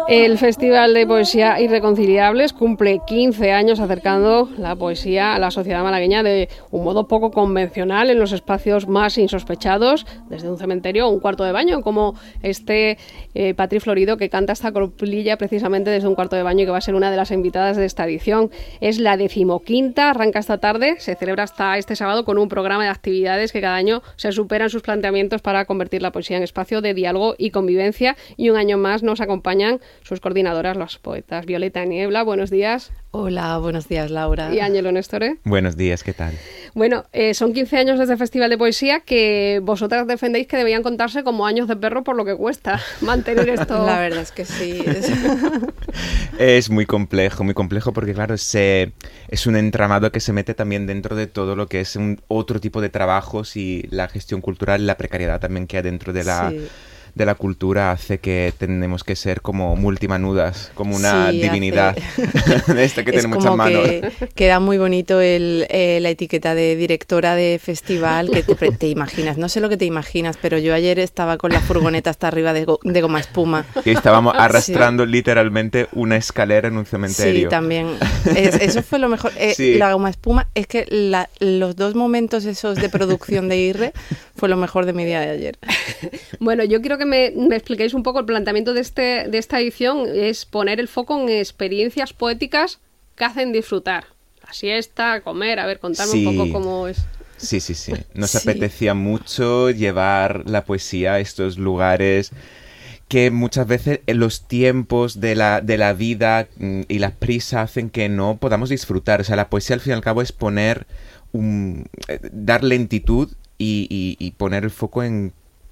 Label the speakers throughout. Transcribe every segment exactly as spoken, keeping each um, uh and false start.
Speaker 1: El Festival de Poesía Irreconciliables cumple quince años acercando la poesía a la sociedad malagueña de un modo poco convencional en los espacios más insospechados, desde un cementerio a un cuarto de baño, como este eh, Patri Florido, que canta esta coplilla precisamente desde un cuarto de baño y que va a ser una de las invitadas de esta edición. Es la decimoquinta, arranca esta tarde, se celebra hasta este sábado con un programa de actividades que cada año se superan sus planteamientos para convertir la poesía en espacio de diálogo y convivencia, y un año más nos acompañan sus coordinadoras, las poetas Violeta Niebla. Buenos días.
Speaker 2: Hola, buenos días, Laura.
Speaker 1: Y Ángelo Nestore.
Speaker 3: Buenos días, ¿qué tal?
Speaker 1: Bueno, eh, son quince años desde el Festival de Poesía que vosotras defendéis que debían contarse como años de perro por lo que cuesta mantener esto.
Speaker 2: La verdad es que sí. Es,
Speaker 3: es muy complejo, muy complejo porque, claro, se, es un entramado que se mete también dentro de todo lo que es un otro tipo de trabajos, y la gestión cultural, la precariedad también que hay dentro de la... Sí. de la cultura hace que tenemos que ser como multimanudas, como una sí, divinidad hace... de esta que tiene muchas manos.
Speaker 2: Que queda muy bonito el, eh, la etiqueta de directora de festival, que te, te imaginas, no sé lo que te imaginas, pero yo ayer estaba con la furgoneta hasta arriba de, go, de goma espuma.
Speaker 3: Y estábamos arrastrando sí. literalmente una escalera en un cementerio.
Speaker 2: Sí, también. Es, eso fue lo mejor. Eh, sí. La goma espuma, es que la, los dos momentos esos de producción de I R R fue lo mejor de mi día de ayer.
Speaker 1: Bueno, yo quiero que Me, me expliquéis un poco el planteamiento de, este, de esta edición. Es poner el foco en experiencias poéticas que hacen disfrutar. La siesta, comer, a ver, contadme sí. un poco cómo es.
Speaker 3: Sí, sí, sí. Nos sí. apetecía mucho llevar la poesía a estos lugares que muchas veces en los tiempos de la, de la vida y la prisa hacen que no podamos disfrutar. O sea, la poesía al fin y al cabo es poner un, dar lentitud y, y, y poner el foco en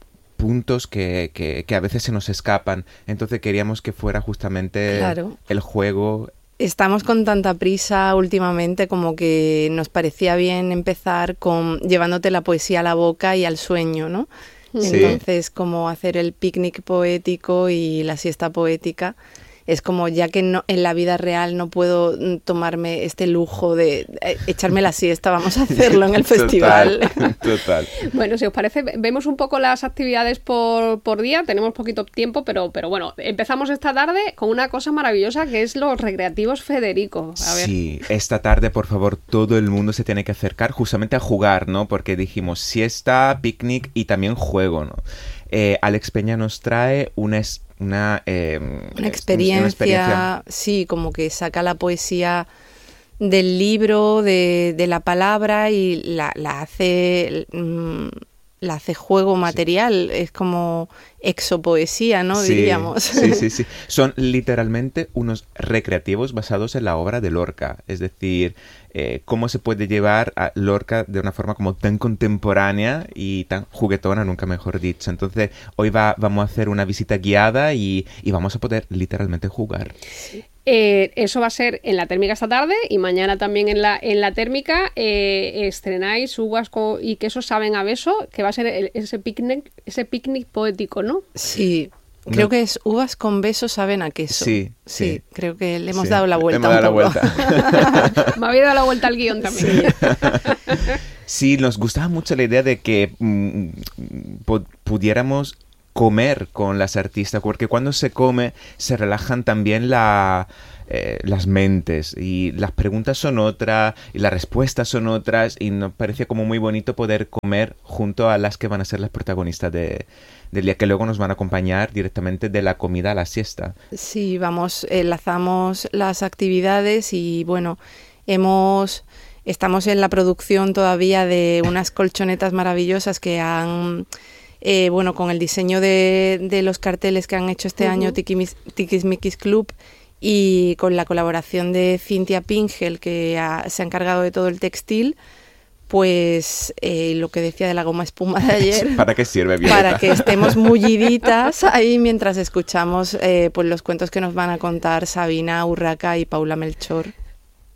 Speaker 3: puntos que, que, que a veces se nos escapan. Entonces queríamos que fuera justamente claro. el juego.
Speaker 2: Estamos con tanta prisa últimamente como que nos parecía bien empezar con llevándote la poesía a la boca y al sueño, ¿no? Sí. Entonces, como hacer el picnic poético y la siesta poética. Es como, ya que no, en la vida real no puedo tomarme este lujo de eh, echarme la siesta, vamos a hacerlo en el festival.
Speaker 3: Total, total.
Speaker 1: Bueno, si os parece, vemos un poco las actividades por, por día. Tenemos poquito tiempo, pero, pero bueno, empezamos esta tarde con una cosa maravillosa que es los recreativos Federico. A ver.
Speaker 3: Sí, esta tarde, por favor, todo el mundo se tiene que acercar justamente a jugar, ¿no? Porque dijimos siesta, picnic y también juego, ¿no? Eh, Alex Peña nos trae una... Una, eh,
Speaker 2: una, experiencia, una experiencia, sí, como que saca la poesía del libro, de, de la palabra y la, la hace mm, la hace juego material, sí. Es como exopoesía, ¿no?
Speaker 3: Sí,
Speaker 2: diríamos.
Speaker 3: Sí, sí, sí. Son literalmente unos recreativos basados en la obra de Lorca, es decir, eh, cómo se puede llevar a Lorca de una forma como tan contemporánea y tan juguetona, nunca mejor dicho. Entonces, hoy va, vamos a hacer una visita guiada y, y vamos a poder literalmente jugar.
Speaker 1: Sí. Eh, eso va a ser en la térmica esta tarde, y mañana también en la en la térmica eh, estrenáis uvas con, y quesos saben a beso, que va a ser el, ese picnic ese picnic poético, ¿no?
Speaker 2: Sí, creo no. que es uvas con besos saben a queso.
Speaker 3: Sí,
Speaker 2: sí, sí. Creo que le hemos
Speaker 3: sí.
Speaker 2: dado la vuelta
Speaker 3: hemos
Speaker 2: un
Speaker 3: dado
Speaker 2: poco.
Speaker 3: La vuelta.
Speaker 1: Me había dado la vuelta al guión también.
Speaker 2: Sí.
Speaker 3: Sí, nos gustaba mucho la idea de que mm, pudiéramos comer con las artistas, porque cuando se come se relajan también la, eh, las mentes, y las preguntas son otras y las respuestas son otras, y nos parecía como muy bonito poder comer junto a las que van a ser las protagonistas de, del día, que luego nos van a acompañar directamente de la comida a la siesta.
Speaker 2: Sí, vamos, enlazamos las actividades y bueno, hemos... Estamos en la producción todavía de unas colchonetas maravillosas que han... Eh, bueno, con el diseño de, de los carteles que han hecho este uh-huh. año Tiquismiquis Club, y con la colaboración de Cintia Pingel, que ha, se ha encargado de todo el textil, pues eh, lo que decía de la goma espuma de ayer.
Speaker 3: ¿Para qué sirve, Violeta?
Speaker 2: Para que estemos mulliditas ahí mientras escuchamos eh, pues los cuentos que nos van a contar Sabina Urraca y Paula Melchor.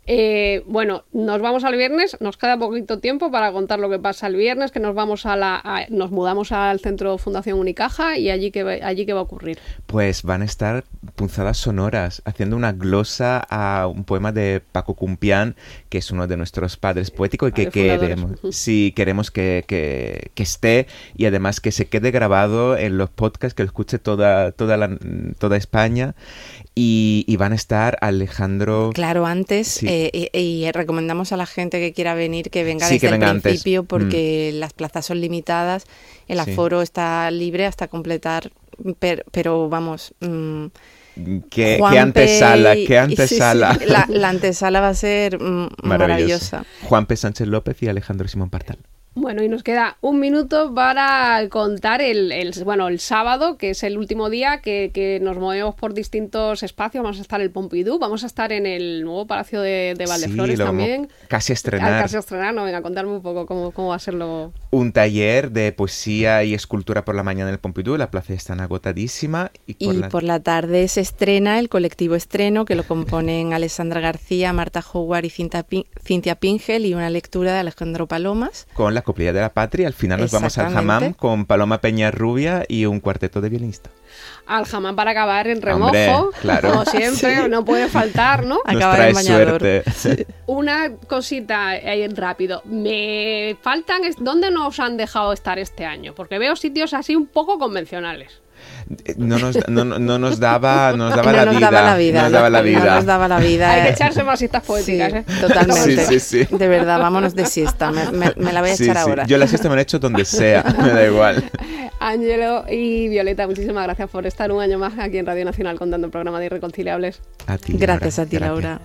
Speaker 1: Eh, bueno, nos vamos al viernes, nos queda poquito tiempo para contar lo que pasa el viernes, que nos vamos a la, a, nos mudamos al centro Fundación Unicaja y allí que allí qué va a ocurrir.
Speaker 3: Pues van a estar punzadas sonoras haciendo una glosa a un poema de Paco Cumpián, que es uno de nuestros padres poéticos y que queremos, sí, queremos que, que, que esté y además que se quede grabado en los podcasts, que lo escuche toda toda la, toda España. Y, y van a estar Alejandro...
Speaker 2: Claro, antes,
Speaker 3: sí.
Speaker 2: eh, y, y recomendamos a la gente que quiera venir que venga
Speaker 3: sí,
Speaker 2: desde
Speaker 3: que venga
Speaker 2: el principio
Speaker 3: antes.
Speaker 2: porque
Speaker 3: mm.
Speaker 2: las plazas son limitadas, el
Speaker 3: sí.
Speaker 2: aforo está libre hasta completar, per, pero vamos... Mmm,
Speaker 3: ¿Qué, qué antesala? ¿Qué antesala?
Speaker 2: Sí, sí. La, la antesala va a ser mm, maravillosa.
Speaker 3: Juanpe Sánchez López y Alejandro Simón Partal.
Speaker 1: Bueno, y nos queda un minuto para contar el, el bueno el sábado, que es el último día que, que nos movemos por distintos espacios. Vamos a estar en el Pompidou, vamos a estar en el nuevo Palacio de, de Valdeflores
Speaker 3: sí,
Speaker 1: también.
Speaker 3: Casi estrenar.
Speaker 1: Ah, casi estrenar, no, venga, contarme un poco cómo, cómo va a ser lo...
Speaker 3: Un taller de poesía y escultura por la mañana en el Pompidou, la plaza está agotadísima. Y por,
Speaker 2: y
Speaker 3: la...
Speaker 2: por la tarde se estrena el colectivo Estreno, que lo componen Alessandra García, Marta Howard y Cintia Pingel, y una lectura de Alejandro Palomas.
Speaker 3: Con la Coplilla de la Patria, al final nos vamos al Hammam con Paloma Peñarrubia y un cuarteto de violinistas.
Speaker 1: Al Hammam para acabar en remojo,
Speaker 3: Hombre, claro.
Speaker 1: como siempre, sí. No puede faltar, ¿no?
Speaker 3: Nos
Speaker 2: acabar
Speaker 3: trae
Speaker 2: en bañador.
Speaker 3: Suerte. Sí.
Speaker 1: Una cosita eh, rápido, me faltan, ¿dónde nos han dejado estar este año? Porque veo sitios así un poco convencionales.
Speaker 3: No nos, no, no nos daba, no nos daba,
Speaker 2: no
Speaker 3: la,
Speaker 2: nos
Speaker 3: vida,
Speaker 2: daba la vida.
Speaker 3: No nos daba la vida.
Speaker 2: No nos daba la vida.
Speaker 1: Hay que echarse más siestas poéticas,
Speaker 2: sí,
Speaker 1: ¿eh?
Speaker 2: Totalmente.
Speaker 3: Sí, sí, sí.
Speaker 2: De verdad, vámonos de siesta. Me, me, me la voy a
Speaker 3: sí,
Speaker 2: echar
Speaker 3: sí.
Speaker 2: ahora.
Speaker 3: Yo la siesta me la he hecho donde sea, me da igual.
Speaker 1: Ángelo y Violeta, muchísimas gracias por estar un año más aquí en Radio Nacional contando el programa de Irreconciliables.
Speaker 3: A ti,
Speaker 2: gracias
Speaker 3: Laura.
Speaker 2: a ti,
Speaker 3: Gracias.
Speaker 2: Laura.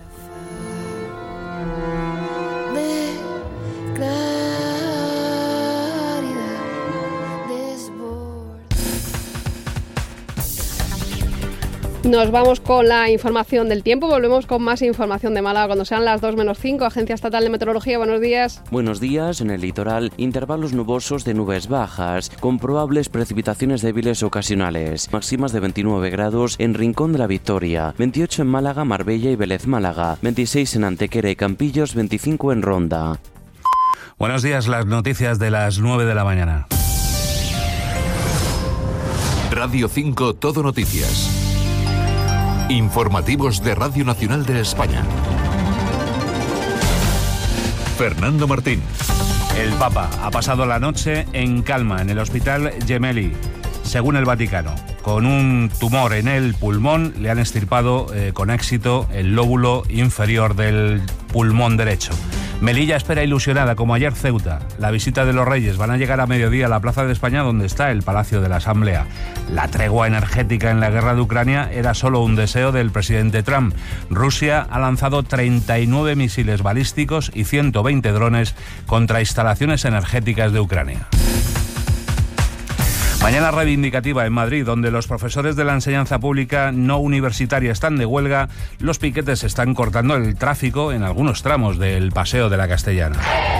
Speaker 1: Nos vamos con la información del tiempo, volvemos con más información de Málaga cuando sean las dos menos cinco. Agencia Estatal de Meteorología, buenos días.
Speaker 4: Buenos días, en el litoral intervalos nubosos de nubes bajas, con probables precipitaciones débiles ocasionales. Máximas de veintinueve grados en Rincón de la Victoria, veintiocho en Málaga, Marbella y Vélez Málaga, veintiséis en Antequera y Campillos, veinticinco en Ronda.
Speaker 5: Buenos días, las noticias de las nueve de la mañana.
Speaker 6: Radio cinco Todo Noticias. Informativos de Radio Nacional de España. Fernando Martín.
Speaker 5: El Papa ha pasado la noche en calma en el Hospital Gemelli. Según el Vaticano, con un tumor en el pulmón le han extirpado eh, con éxito el lóbulo inferior del pulmón derecho. Melilla espera ilusionada, como ayer Ceuta. La visita de los Reyes van a llegar a mediodía a la Plaza de España, donde está el Palacio de la Asamblea. La tregua energética en la guerra de Ucrania era solo un deseo del presidente Trump. Rusia ha lanzado treinta y nueve misiles balísticos y ciento veinte drones contra instalaciones energéticas de Ucrania. Mañana reivindicativa en Madrid, donde los profesores de la enseñanza pública no universitaria están de huelga. Los piquetes están cortando el tráfico en algunos tramos del Paseo de la Castellana.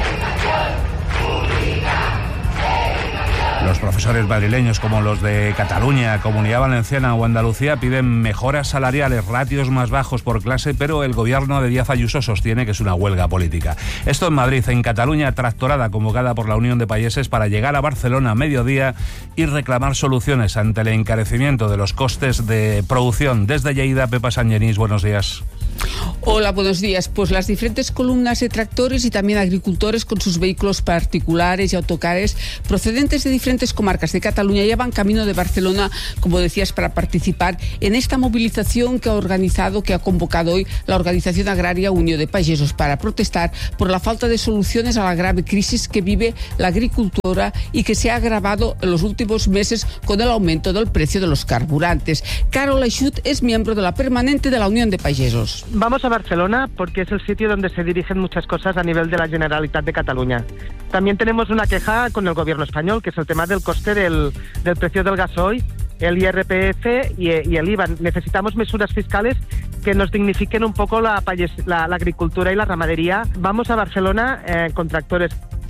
Speaker 5: Los profesores madrileños, como los de Cataluña, Comunidad Valenciana o Andalucía, piden mejoras salariales, ratios más bajos por clase, pero el gobierno de Díaz Ayuso sostiene que es una huelga política. Esto en Madrid. En Cataluña, tractorada convocada por la Unión de Payeses para llegar a Barcelona a mediodía y reclamar soluciones ante el encarecimiento de los costes de producción. Desde Lleida, Pepa Sangenís, buenos días.
Speaker 7: Hola, buenos días. Pues las diferentes columnas de tractores y también agricultores con sus vehículos particulares y autocares procedentes de diferentes comarcas de Cataluña ya van camino de Barcelona, como decías, para participar en esta movilización que ha organizado, que ha convocado hoy la Organización Agraria Unió de Pagesos para protestar por la falta de soluciones a la grave crisis que vive la agricultura y que se ha agravado en los últimos meses con el aumento del precio de los carburantes. Carol Aixut es miembro de la permanente de la Unión de Pagesos.
Speaker 8: Vamos a Barcelona porque es el sitio donde se dirigen muchas cosas a nivel de la Generalitat de Cataluña. También tenemos una queja con el gobierno español, que es el tema del coste del, del precio del gasoil, el I R P F y, y el I V A. Necesitamos mesuras fiscales que nos dignifiquen un poco la, la, la agricultura y la ramadería. Vamos a Barcelona eh, con tractores.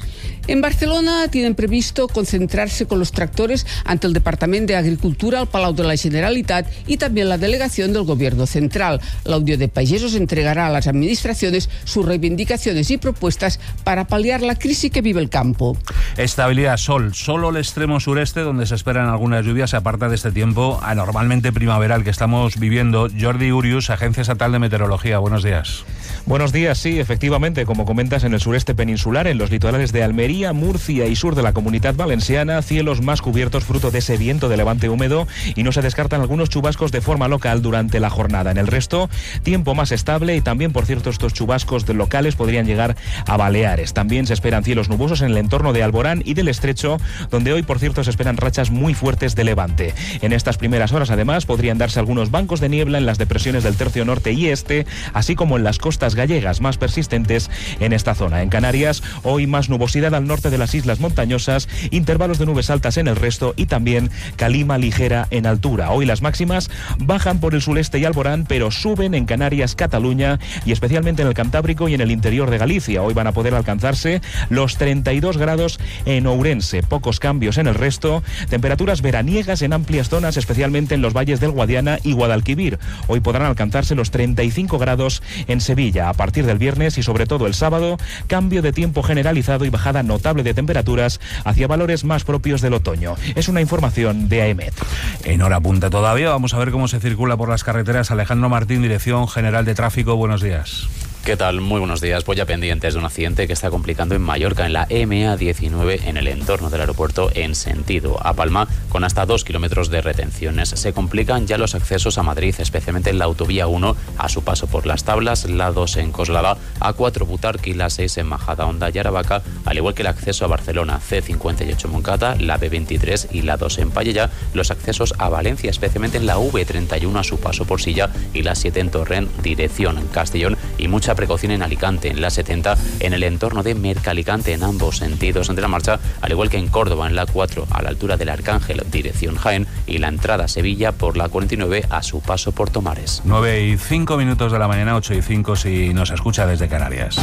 Speaker 7: En Barcelona tienen previsto concentrarse con los tractores ante el Departamento de Agricultura al Palau de la Generalitat y también la delegación del Gobierno Central. La Unión de Pagesos entregará a las administraciones sus reivindicaciones y propuestas para paliar la crisis que vive el campo.
Speaker 5: Estabilidad, sol. Solo el extremo sureste, donde se esperan algunas lluvias, se aparta de este tiempo anormalmente primaveral que estamos viviendo. Jordi Urius, Agencia Estatal de Meteorología. Buenos días.
Speaker 9: Buenos días, sí, efectivamente, como comentas, en el sureste peninsular, en los litorales de Almería, Murcia y sur de la Comunidad Valenciana, cielos más cubiertos fruto de ese viento de levante húmedo y no se descartan algunos chubascos de forma local durante la jornada. En el resto, tiempo más estable y también, por cierto, estos chubascos de locales podrían llegar a Baleares. También se esperan cielos nubosos en el entorno de Alborán y del Estrecho, donde hoy, por cierto, se esperan rachas muy fuertes de levante. En estas primeras horas, además, podrían darse algunos bancos de niebla en las depresiones del tercio norte y este, así como en las costas gallegas más persistentes en esta zona. En Canarias, hoy más nubosidad al norte de las islas montañosas, intervalos de nubes altas en el resto y también calima ligera en altura. Hoy las máximas bajan por el sureste y Alborán, pero suben en Canarias, Cataluña y especialmente en el Cantábrico y en el interior de Galicia. Hoy van a poder alcanzarse los treinta y dos grados en Ourense, pocos cambios en el resto, temperaturas veraniegas en amplias zonas, especialmente en los valles del Guadiana y Guadalquivir. Hoy podrán alcanzarse los treinta y cinco grados en Sevilla. A partir del viernes y sobre todo el sábado, cambio de tiempo generalizado y bajada notable de temperaturas hacia valores más propios del otoño. Es una información de AEMET.
Speaker 5: En hora punta todavía, vamos a ver cómo se circula por las carreteras. Alejandro Martín, Dirección General de Tráfico, buenos días.
Speaker 10: ¿Qué tal? Muy buenos días. Voy ya pendientes de un accidente que está complicando en Mallorca, en la M A diecinueve, en el entorno del aeropuerto, en sentido a Palma, con hasta dos kilómetros de retenciones. Se complican ya los accesos a Madrid, especialmente en la autovía uno, a su paso por Las Tablas, la dos en Coslada, A cuatro Butarque y la seis en Majadahonda y Aravaca, al igual que el acceso a Barcelona, C cincuenta y ocho Moncata, la B veintitrés y la dos en Pallejà, los accesos a Valencia, especialmente en la V treinta y uno a su paso por Silla y la siete en Torrent, dirección Castellón, y mucha precaución en Alicante, en la setenta, en el entorno de Mercalicante, en ambos sentidos de la marcha, al igual que en Córdoba, en la cuatro, a la altura del Arcángel, dirección Jaén, y la entrada a Sevilla por la cuarenta y nueve a su paso por Tomares.
Speaker 5: nueve y cinco minutos de la mañana, ocho y cinco si nos escucha desde Canarias.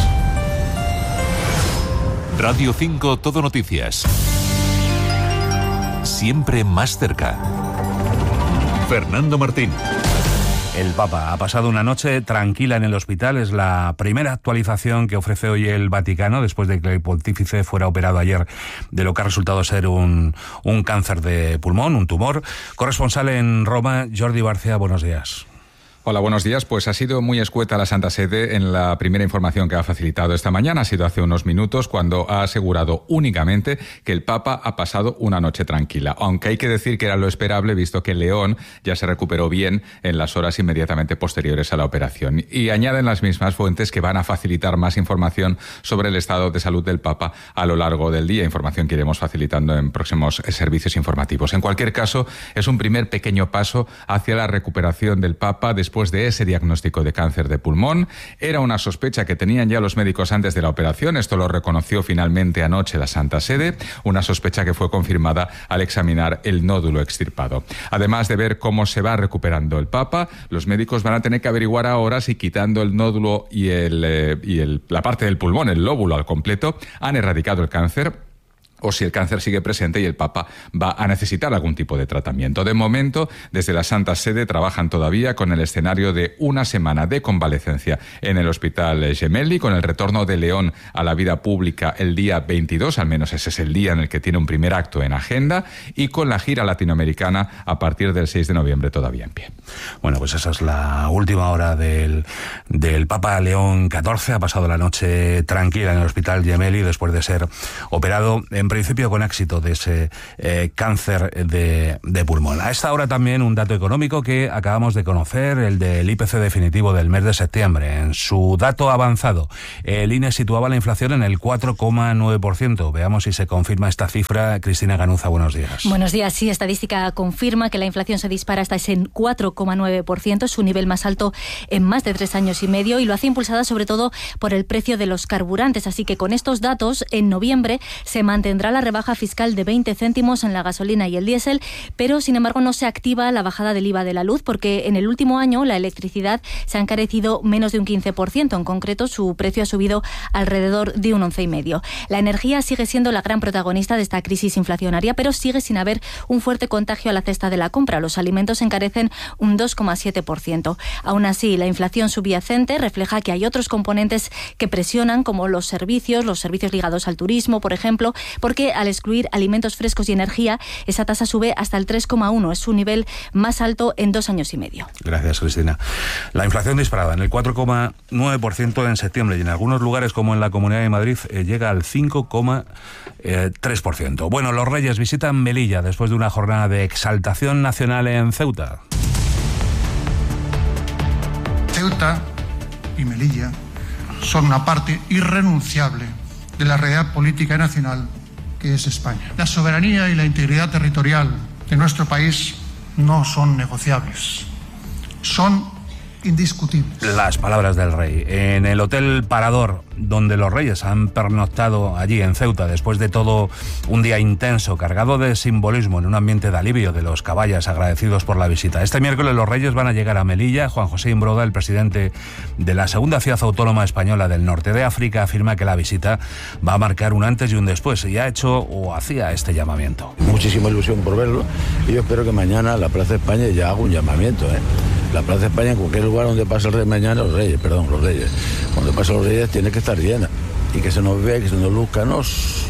Speaker 6: Radio cinco Todo Noticias. Siempre más cerca. Fernando Martín.
Speaker 5: El Papa ha pasado una noche tranquila en el hospital. Es la primera actualización que ofrece hoy el Vaticano después de que el pontífice fuera operado ayer de lo que ha resultado ser un, un cáncer de pulmón, un tumor. Corresponsal en Roma, Jordi Barcea, buenos días.
Speaker 11: Hola, buenos días. Pues ha sido muy escueta la Santa Sede en la primera información que ha facilitado esta mañana. Ha sido hace unos minutos cuando ha asegurado únicamente que el Papa ha pasado una noche tranquila. Aunque hay que decir que era lo esperable, visto que León ya se recuperó bien en las horas inmediatamente posteriores a la operación. Y añaden las mismas fuentes que van a facilitar más información sobre el estado de salud del Papa a lo largo del día. Información que iremos facilitando en próximos servicios informativos. En cualquier caso, es un primer pequeño paso hacia la recuperación del Papa después Después de ese diagnóstico de cáncer de pulmón. Era una sospecha que tenían ya los médicos antes de la operación. Esto lo reconoció finalmente anoche la Santa Sede, una sospecha que fue confirmada al examinar el nódulo extirpado. Además de ver cómo se va recuperando el Papa, los médicos van a tener que averiguar ahora si quitando el nódulo y, el, eh, y el, la parte del pulmón, el lóbulo al completo, han erradicado el cáncer, o si el cáncer sigue presente y el Papa va a necesitar algún tipo de tratamiento. De momento, desde la Santa Sede trabajan todavía con el escenario de una semana de convalecencia en el Hospital Gemelli, con el retorno de León a la vida pública el día veintidós, al menos ese es el día en el que tiene un primer acto en agenda, y con la gira latinoamericana a partir del seis de noviembre todavía en pie.
Speaker 5: Bueno, pues esa es la última hora del, del Papa León catorce. Ha pasado la noche tranquila en el Hospital Gemelli después de ser operado en principio con éxito de ese eh, cáncer de, de pulmón. A esta hora también un dato económico que acabamos de conocer, el del I P C definitivo del mes de septiembre. En su dato avanzado, el I N E situaba la inflación en el cuatro coma nueve por ciento. Veamos si se confirma esta cifra. Cristina Ganuza, buenos días.
Speaker 12: Buenos días. Sí, estadística confirma que la inflación se dispara hasta ese cuatro coma nueve por ciento, su nivel más alto en más de tres años y medio, y lo hace impulsada sobre todo por el precio de los carburantes. Así que con estos datos, en noviembre se mantendrá mantendrá la rebaja fiscal de veinte céntimos en la gasolina y el diésel, pero sin embargo no se activa la bajada del I V A de la luz porque en el último año la electricidad se ha encarecido menos de un quince por ciento. En concreto, su precio ha subido alrededor de un once coma cinco por ciento. La energía sigue siendo la gran protagonista de esta crisis inflacionaria, pero sigue sin haber un fuerte contagio a la cesta de la compra. Los alimentos encarecen un dos coma siete por ciento. Aún así, la inflación subyacente refleja que hay otros componentes que presionan, como los servicios, los servicios ligados al turismo, por ejemplo, porque al excluir alimentos frescos y energía, esa tasa sube hasta el tres coma uno. Es su nivel más alto en dos años y medio.
Speaker 5: Gracias, Cristina. La inflación disparada en el cuatro coma nueve por ciento en septiembre y en algunos lugares, como en la Comunidad de Madrid, eh, llega al cinco coma tres por ciento. Bueno, los Reyes visitan Melilla después de una jornada de exaltación nacional en Ceuta.
Speaker 13: Ceuta y Melilla son una parte irrenunciable de la realidad política nacional que es España. La soberanía y la integridad territorial de nuestro país no son negociables, son indiscutibles.
Speaker 5: Las palabras del rey. En el Hotel Parador, donde los Reyes han pernoctado allí en Ceuta, después de todo un día intenso, cargado de simbolismo, en un ambiente de alivio de los caballas agradecidos por la visita. Este miércoles los Reyes van a llegar a Melilla. Juan José Imbroda, el presidente de la segunda ciudad autónoma española del norte de África, afirma que la visita va a marcar un antes y un después, y ha hecho o hacía este llamamiento.
Speaker 14: Muchísima ilusión por verlo, y yo espero que mañana la Plaza de España ya haga un llamamiento, ¿eh? La Plaza de España, en cualquier lugar donde pase el rey mañana, los Reyes, perdón, los Reyes, cuando pase los Reyes tiene que estar llena, y que se nos vea, que se nos luzca, no,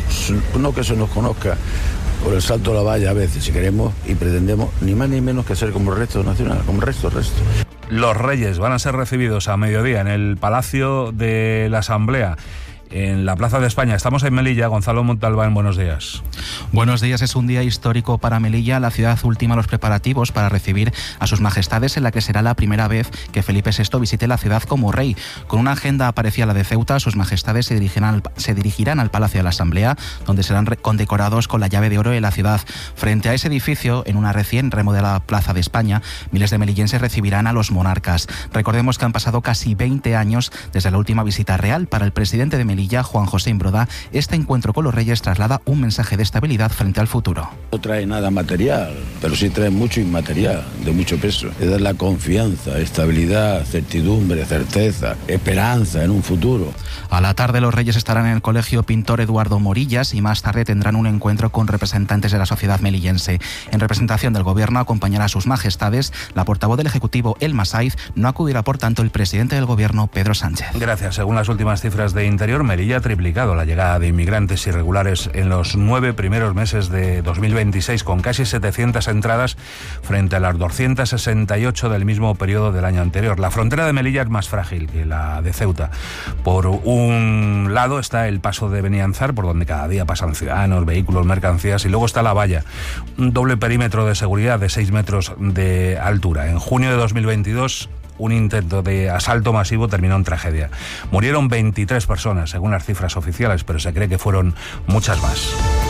Speaker 14: no que se nos conozca por el salto de la valla a veces, si queremos y pretendemos, ni más ni menos que ser como el resto nacional, como el resto, el resto.
Speaker 5: Los Reyes van a ser recibidos a mediodía en el Palacio de la Asamblea, en la Plaza de España. Estamos en Melilla. Gonzalo Montalbán, buenos días.
Speaker 15: Buenos días. Es un día histórico para Melilla. La ciudad ultima los preparativos para recibir a sus majestades, en la que será la primera vez que Felipe sexto visite la ciudad como rey. Con una agenda parecida a la de Ceuta, sus majestades se dirigirán al, se dirigirán al Palacio de la Asamblea, donde serán condecorados con la llave de oro de la ciudad. Frente a ese edificio, en una recién remodelada Plaza de España, miles de melillenses recibirán a los monarcas. Recordemos que han pasado casi veinte años desde la última visita real. Para el presidente de Melilla, Juan José Imbroda, este encuentro con los Reyes traslada un mensaje de estabilidad frente al futuro.
Speaker 14: No trae nada material, pero sí trae mucho inmaterial, de mucho peso. Es dar la confianza, estabilidad, certidumbre, certeza, esperanza en un futuro.
Speaker 15: A la tarde los Reyes estarán en el Colegio Pintor Eduardo Morillas y más tarde tendrán un encuentro con representantes de la sociedad melillense. En representación del Gobierno acompañará a sus majestades la portavoz del Ejecutivo, Elma Saiz. No acudirá, por tanto, el presidente del Gobierno, Pedro Sánchez.
Speaker 5: Gracias. Según las últimas cifras de Interior, Melilla ha triplicado la llegada de inmigrantes irregulares en los nueve primeros meses de dos mil veintiséis, con casi setecientas entradas frente a las doscientas sesenta y ocho del mismo periodo del año anterior. La frontera de Melilla es más frágil que la de Ceuta. Por un lado está el paso de Benianzar, por donde cada día pasan ciudadanos, vehículos, mercancías, y luego está la valla, un doble perímetro de seguridad de seis metros de altura. En junio de dos mil veintidós, un intento de asalto masivo terminó en tragedia. Murieron veintitrés personas, según las cifras oficiales, pero se cree que fueron muchas más.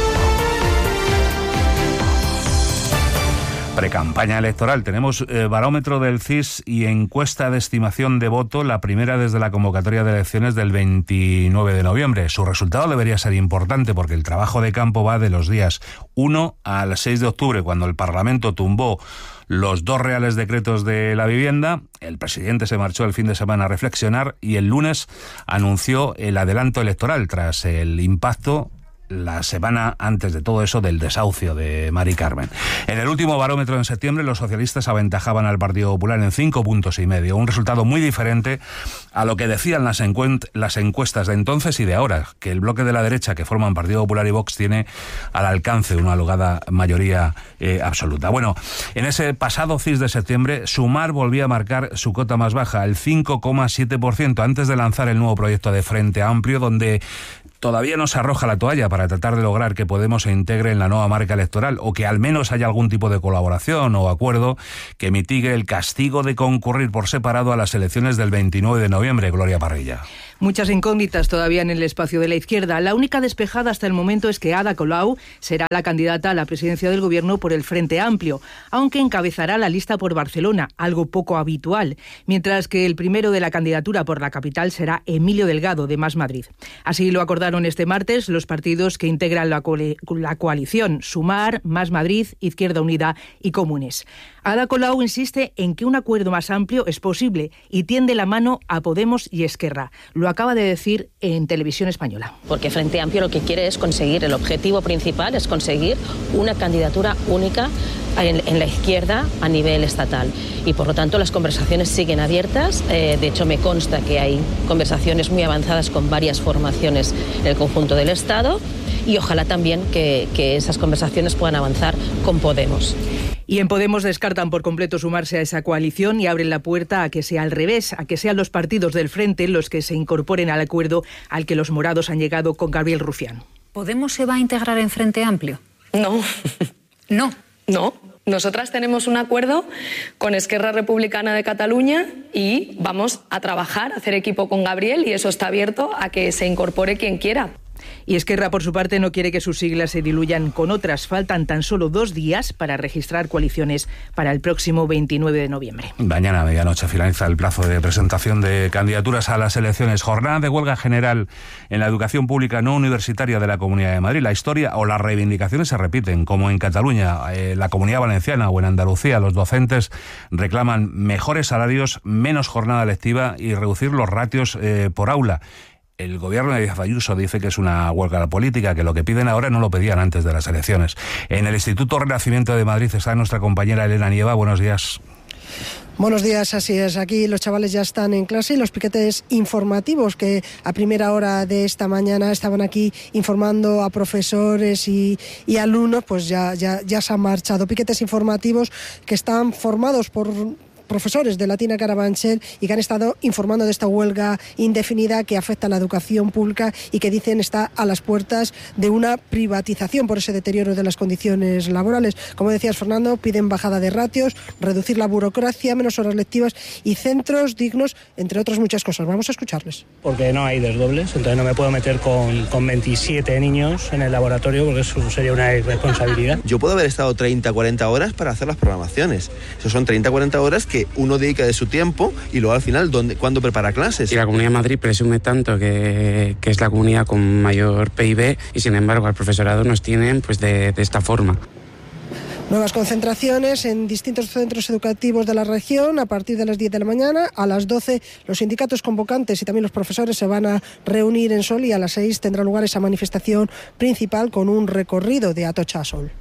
Speaker 5: Precampaña electoral. Tenemos eh, barómetro del C I S y encuesta de estimación de voto, la primera desde la convocatoria de elecciones del veintinueve de noviembre. Su resultado debería ser importante porque el trabajo de campo va de los días uno al seis de octubre, cuando el Parlamento tumbó los dos reales decretos de la vivienda. El presidente se marchó el fin de semana a reflexionar y el lunes anunció el adelanto electoral tras el impacto la semana antes de todo eso del desahucio de Mari Carmen. En el último barómetro en septiembre, los socialistas aventajaban al Partido Popular en cinco puntos y medio, un resultado muy diferente a lo que decían las, encuent- las encuestas de entonces y de ahora, que el bloque de la derecha que forman Partido Popular y Vox tiene al alcance una holgada mayoría eh, absoluta. Bueno, en ese pasado C I S de septiembre, Sumar volvía a marcar su cota más baja, el cinco coma siete por ciento, antes de lanzar el nuevo proyecto de Frente Amplio, donde todavía no se arroja la toalla para tratar de lograr que Podemos se integre en la nueva marca electoral, o que al menos haya algún tipo de colaboración o acuerdo que mitigue el castigo de concurrir por separado a las elecciones del veintinueve de noviembre. Gloria Parrilla.
Speaker 16: Muchas incógnitas todavía en el espacio de la izquierda. La única despejada hasta el momento es que Ada Colau será la candidata a la presidencia del Gobierno por el Frente Amplio, aunque encabezará la lista por Barcelona, algo poco habitual, mientras que el primero de la candidatura por la capital será Emilio Delgado, de Más Madrid. Así lo acordaron votaron este martes los partidos que integran la, co la coalición Sumar, Más Madrid, Izquierda Unida y Comunes. Ada Colau insiste en que un acuerdo más amplio es posible y tiende la mano a Podemos y Esquerra. Lo acaba de decir en Televisión Española.
Speaker 17: Porque Frente Amplio lo que quiere es conseguir, el objetivo principal es conseguir una candidatura única en, en la izquierda a nivel estatal. Y por lo tanto las conversaciones siguen abiertas. Eh, de hecho me consta que hay conversaciones muy avanzadas con varias formaciones en el conjunto del Estado y ojalá también que, que esas conversaciones puedan avanzar con Podemos.
Speaker 16: Y en Podemos descartan por completo sumarse a esa coalición y abren la puerta a que sea al revés, a que sean los partidos del Frente los que se incorporen al acuerdo al que los morados han llegado con Gabriel Rufián.
Speaker 18: ¿Podemos se va a integrar en Frente Amplio?
Speaker 19: No.
Speaker 18: No.
Speaker 19: No. Nosotras tenemos un acuerdo con Esquerra Republicana de Cataluña y vamos a trabajar, a hacer equipo con Gabriel y eso está abierto a que se incorpore quien quiera.
Speaker 16: Y Esquerra, por su parte, no quiere que sus siglas se diluyan con otras. Faltan tan solo dos días para registrar coaliciones para el próximo veintinueve de noviembre.
Speaker 5: Mañana a medianoche finaliza el plazo de presentación de candidaturas a las elecciones. Jornada de huelga general en la educación pública no universitaria de la Comunidad de Madrid. La historia o las reivindicaciones se repiten, como en Cataluña, eh, la Comunidad Valenciana o en Andalucía. Los docentes reclaman mejores salarios, menos jornada lectiva y reducir los ratios eh, por aula. El gobierno de Díaz Ayuso dice que es una huelga política, que lo que piden ahora no lo pedían antes de las elecciones. En el Instituto Renacimiento de Madrid está nuestra compañera Elena Nieva. Buenos días.
Speaker 20: Buenos días, así es. Aquí los chavales ya están en clase y los piquetes informativos que a primera hora de esta mañana estaban aquí informando a profesores y, y alumnos, pues ya, ya, ya se han marchado. Piquetes informativos que están formados por profesores de Latina Carabanchel y que han estado informando de esta huelga indefinida que afecta a la educación pública y que dicen está a las puertas de una privatización por ese deterioro de las condiciones laborales. Como decías, Fernando, piden bajada de ratios, reducir la burocracia, menos horas lectivas y centros dignos, entre otras muchas cosas. Vamos a escucharles.
Speaker 21: Porque no hay desdobles, entonces no me puedo meter con, con veintisiete niños en el laboratorio porque eso sería una irresponsabilidad.
Speaker 22: Yo puedo haber estado treinta, cuarenta horas para hacer las programaciones. Eso son treinta, cuarenta horas que uno dedica de su tiempo y luego al final, ¿dónde, ¿cuándo prepara clases?
Speaker 23: Y la Comunidad de Madrid presume tanto que, que es la comunidad con mayor P I B y sin embargo al profesorado nos tienen pues de, de esta forma.
Speaker 20: Nuevas concentraciones en distintos centros educativos de la región a partir de las diez de la mañana. A las doce los sindicatos convocantes y también los profesores se van a reunir en Sol y a las seis tendrá lugar esa manifestación principal con un recorrido de Atocha a Sol.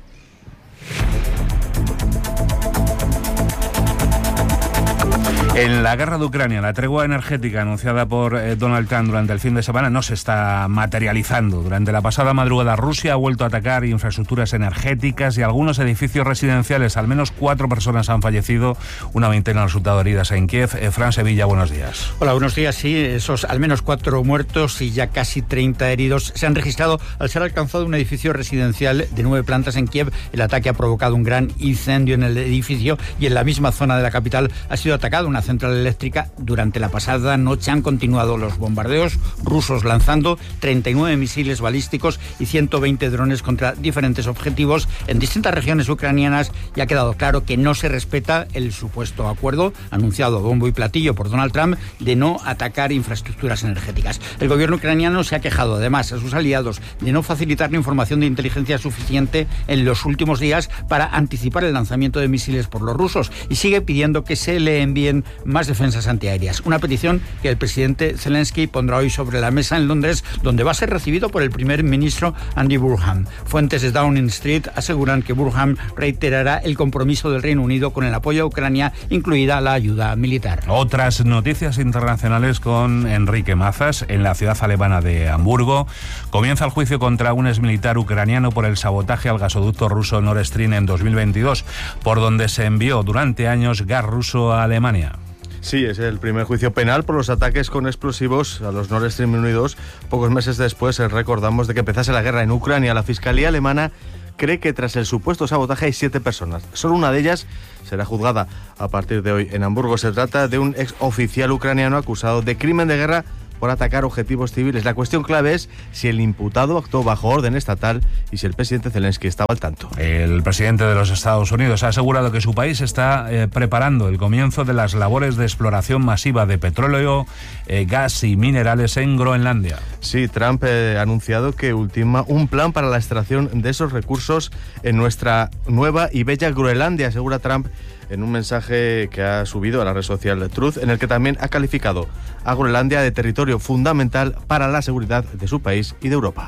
Speaker 5: En la guerra de Ucrania, la tregua energética anunciada por eh, Donald Trump durante el fin de semana no se está materializando. Durante la pasada madrugada, Rusia ha vuelto a atacar infraestructuras energéticas y algunos edificios residenciales. Al menos cuatro personas han fallecido, una veintena han resultado heridas en Kiev. Eh, Fran Sevilla, buenos días.
Speaker 24: Hola, buenos días. Sí, esos al menos cuatro muertos y ya casi treinta heridos se han registrado al ser alcanzado un edificio residencial de nueve plantas en Kiev. El ataque ha provocado un gran incendio en el edificio y en la misma zona de la capital ha sido atacada una central eléctrica. Durante la pasada noche han continuado los bombardeos rusos lanzando treinta y nueve misiles balísticos y ciento veinte drones contra diferentes objetivos en distintas regiones ucranianas y ha quedado claro que no se respeta el supuesto acuerdo anunciado a bombo y platillo por Donald Trump de no atacar infraestructuras energéticas. El gobierno ucraniano se ha quejado además a sus aliados de no facilitar la información de inteligencia suficiente en los últimos días para anticipar el lanzamiento de misiles por los rusos y sigue pidiendo que se le envíen más defensas antiaéreas. Una petición que el presidente Zelensky pondrá hoy sobre la mesa en Londres, donde va a ser recibido por el primer ministro Andy Burnham. Fuentes de Downing Street aseguran que Burnham reiterará el compromiso del Reino Unido con el apoyo a Ucrania, incluida la ayuda militar.
Speaker 5: Otras noticias internacionales con Enrique Mazas. En la ciudad alemana de Hamburgo comienza el juicio contra un exmilitar ucraniano por el sabotaje al gasoducto ruso Nord Stream en dos mil veintidós, por donde se envió durante años gas ruso a Alemania.
Speaker 25: Sí, es el primer juicio penal por los ataques con explosivos a los Nord Stream uno y dos. Pocos meses después, recordamos, de que empezase la guerra en Ucrania, la Fiscalía alemana cree que tras el supuesto sabotaje hay siete personas. Solo una de ellas será juzgada a partir de hoy en Hamburgo. Se trata de un ex oficial ucraniano acusado de crimen de guerra por atacar objetivos civiles. La cuestión clave es si el imputado actuó bajo orden estatal y si el presidente Zelensky estaba al tanto.
Speaker 5: El presidente de los Estados Unidos ha asegurado que su país está eh, preparando el comienzo de las labores de exploración masiva de petróleo, eh, gas y minerales en Groenlandia.
Speaker 25: Sí, Trump eh, ha anunciado que ultima un plan para la extracción de esos recursos en nuestra nueva y bella Groenlandia, asegura Trump en un mensaje que ha subido a la red social Truth, en el que también ha calificado a Groenlandia de territorio fundamental para la seguridad de su país y de Europa.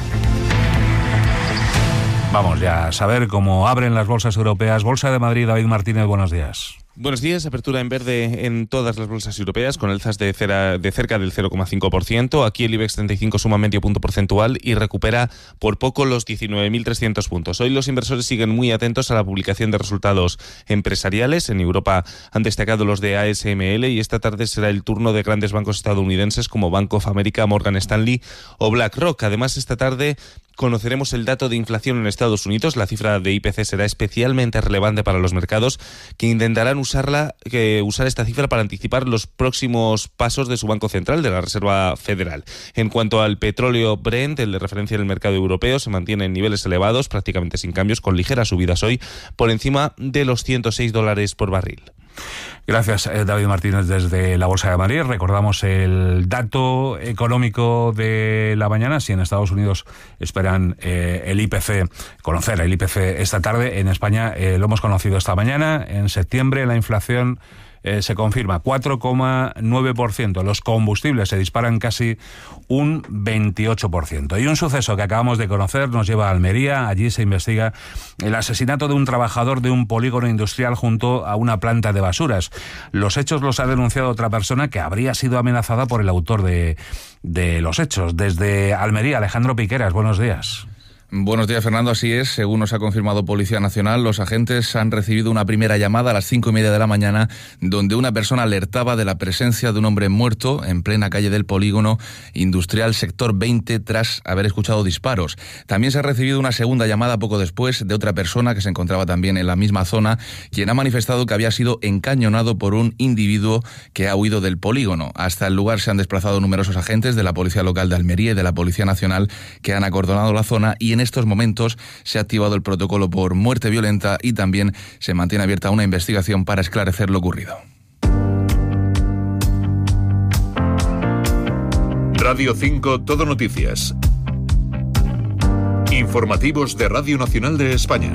Speaker 5: Vamos ya a saber cómo abren las bolsas europeas. Bolsa de Madrid, David Martínez, buenos días.
Speaker 1: Buenos días, apertura en verde en todas las bolsas europeas con alzas de, cera, de cerca del cero coma cinco por ciento. Aquí el IBEX treinta y cinco suma medio punto porcentual y recupera por poco los diecinueve mil trescientos puntos. Hoy los inversores siguen muy atentos a la publicación de resultados empresariales. En Europa han destacado los de A S M L y esta tarde será el turno de grandes bancos estadounidenses como Bank of America, Morgan Stanley o BlackRock. Además, esta tarde conoceremos el dato de inflación en Estados Unidos. La cifra de I P C será especialmente relevante para los mercados, que intentarán usarla, que usar esta cifra para anticipar los próximos pasos de su Banco Central, de la Reserva Federal. En cuanto al petróleo Brent, el de referencia en el mercado europeo, se mantiene en niveles elevados, prácticamente sin cambios, con ligeras subidas hoy, por encima de los ciento seis dólares por barril.
Speaker 5: Gracias, David Martínez, desde la Bolsa de Madrid. Recordamos el dato económico de la mañana. Si en Estados Unidos esperan eh, el I P C, conocer el I P C esta tarde, en España eh, lo hemos conocido esta mañana. En septiembre la inflación Eh, se confirma cuatro coma nueve por ciento. Los combustibles se disparan casi un veintiocho por ciento. Y un suceso que acabamos de conocer nos lleva a Almería. Allí se investiga el asesinato de un trabajador de un polígono industrial junto a una planta de basuras. Los hechos los ha denunciado otra persona que habría sido amenazada por el autor de, de los hechos. Desde Almería, Alejandro Piqueras, buenos días.
Speaker 2: Buenos días, Fernando. Así es, según nos ha confirmado Policía Nacional, los agentes han recibido una primera llamada a las cinco y media de la mañana donde una persona alertaba de la presencia de un hombre muerto en plena calle del polígono industrial sector veinte tras haber escuchado disparos. También se ha recibido una segunda llamada poco después de otra persona que se encontraba también en la misma zona, quien ha manifestado que había sido encañonado por un individuo que ha huido del polígono. Hasta el lugar se han desplazado numerosos agentes de la Policía Local de Almería y de la Policía Nacional que han acordonado la zona y en En estos momentos se ha activado el protocolo por muerte violenta y también se mantiene abierta una investigación para esclarecer lo ocurrido.
Speaker 6: Radio cinco Todo Noticias. Informativos de Radio Nacional de España.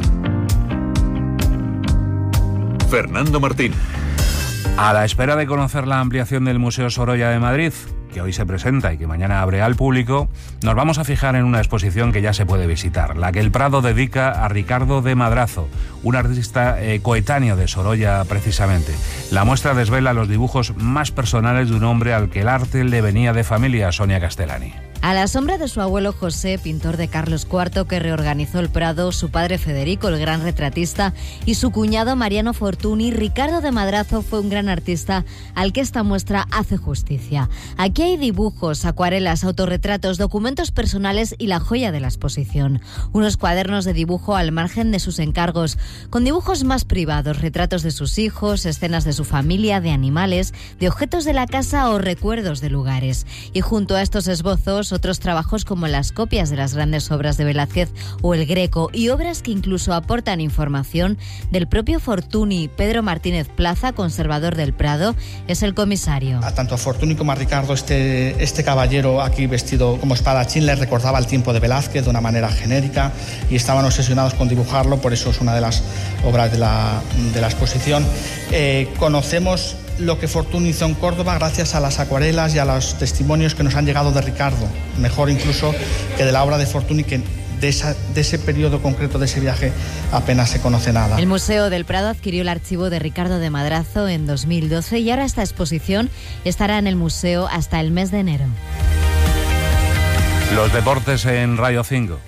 Speaker 6: Fernando Martín.
Speaker 5: A la espera de conocer la ampliación del Museo Sorolla de Madrid, que hoy se presenta y que mañana abre al público, nos vamos a fijar en una exposición que ya se puede visitar, la que el Prado dedica a Ricardo de Madrazo, un artista eh, coetáneo de Sorolla precisamente. La muestra desvela los dibujos más personales de un hombre al que el arte le venía de familia, Sonia Castellani.
Speaker 3: A la sombra de su abuelo José, pintor de Carlos cuarto que reorganizó el Prado, su padre Federico, el gran retratista, y su cuñado Mariano Fortuny, Ricardo de Madrazo fue un gran artista al que esta muestra hace justicia. Aquí hay dibujos, acuarelas, autorretratos, documentos personales y la joya de la exposición. Unos cuadernos de dibujo al margen de sus encargos, con dibujos más privados, retratos de sus hijos, escenas de su familia, de animales, de objetos de la casa o recuerdos de lugares. Y junto a estos esbozos, otros trabajos como las copias de las grandes obras de Velázquez o el Greco y obras que incluso aportan información del propio Fortuny. Pedro Martínez Plaza, conservador del Prado, es el comisario.
Speaker 4: A tanto a Fortuny como a Ricardo, este, este caballero aquí vestido como espadachín les recordaba el tiempo de Velázquez de una manera genérica y estaban obsesionados con dibujarlo, por eso es una de las obras de la, de la exposición. Eh, conocemos lo que Fortuny hizo en Córdoba gracias a las acuarelas y a los testimonios que nos han llegado de Ricardo, mejor incluso que de la obra de Fortuny, que de, esa, de ese periodo concreto de ese viaje apenas se conoce nada.
Speaker 3: El Museo del Prado adquirió el archivo de Ricardo de Madrazo en dos mil doce y ahora esta exposición estará en el museo hasta el mes de enero.
Speaker 5: Los deportes en Radio cinco.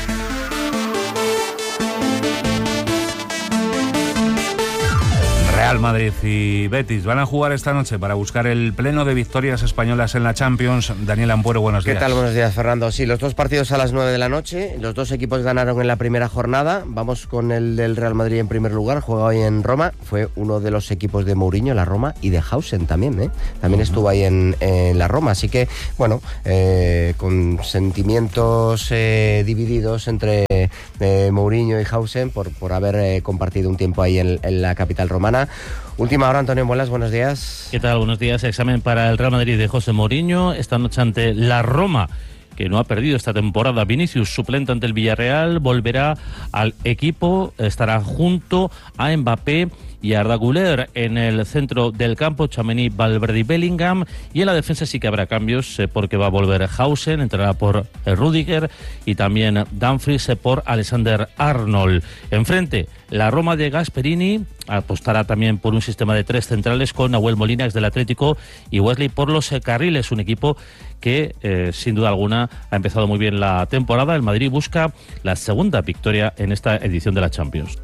Speaker 5: Real Real Madrid y Betis van a jugar esta noche para buscar el pleno de victorias españolas en la Champions. Daniel Ampuero, buenos días.
Speaker 7: ¿Qué tal? Buenos días, Fernando. Sí, los dos partidos a las nueve de la noche. Los dos equipos ganaron en la primera jornada. Vamos con el del Real Madrid en primer lugar. Juega hoy en Roma. Fue uno de los equipos de Mourinho, la Roma, y de Hausen también, ¿eh? También uh-huh. estuvo ahí en, en la Roma. Así que, bueno, eh, con sentimientos eh, divididos entre eh, Mourinho y Hausen por, por haber eh, compartido un tiempo ahí en, en la capital romana. Última hora, Antonio Muelas, buenos días.
Speaker 8: ¿Qué tal? Buenos días. Examen para el Real Madrid de José Mourinho esta noche ante la Roma, que no ha perdido esta temporada. Vinicius, suplente ante el Villarreal, volverá al equipo, estará junto a Mbappé y Arda Güler en el centro del campo, Tchouaméni, Valverde y Bellingham, y en la defensa sí que habrá cambios eh, porque va a volver Hausen, entrará por eh, Rüdiger, y también Dumfries eh, por Alexander Arnold. Enfrente, la Roma de Gasperini apostará también por un sistema de tres centrales con Nahuel Molina, ex del Atlético, y Wesley por los eh, carriles, un equipo que eh, sin duda alguna ha empezado muy bien la temporada. El Madrid busca la segunda victoria en esta edición de la Champions.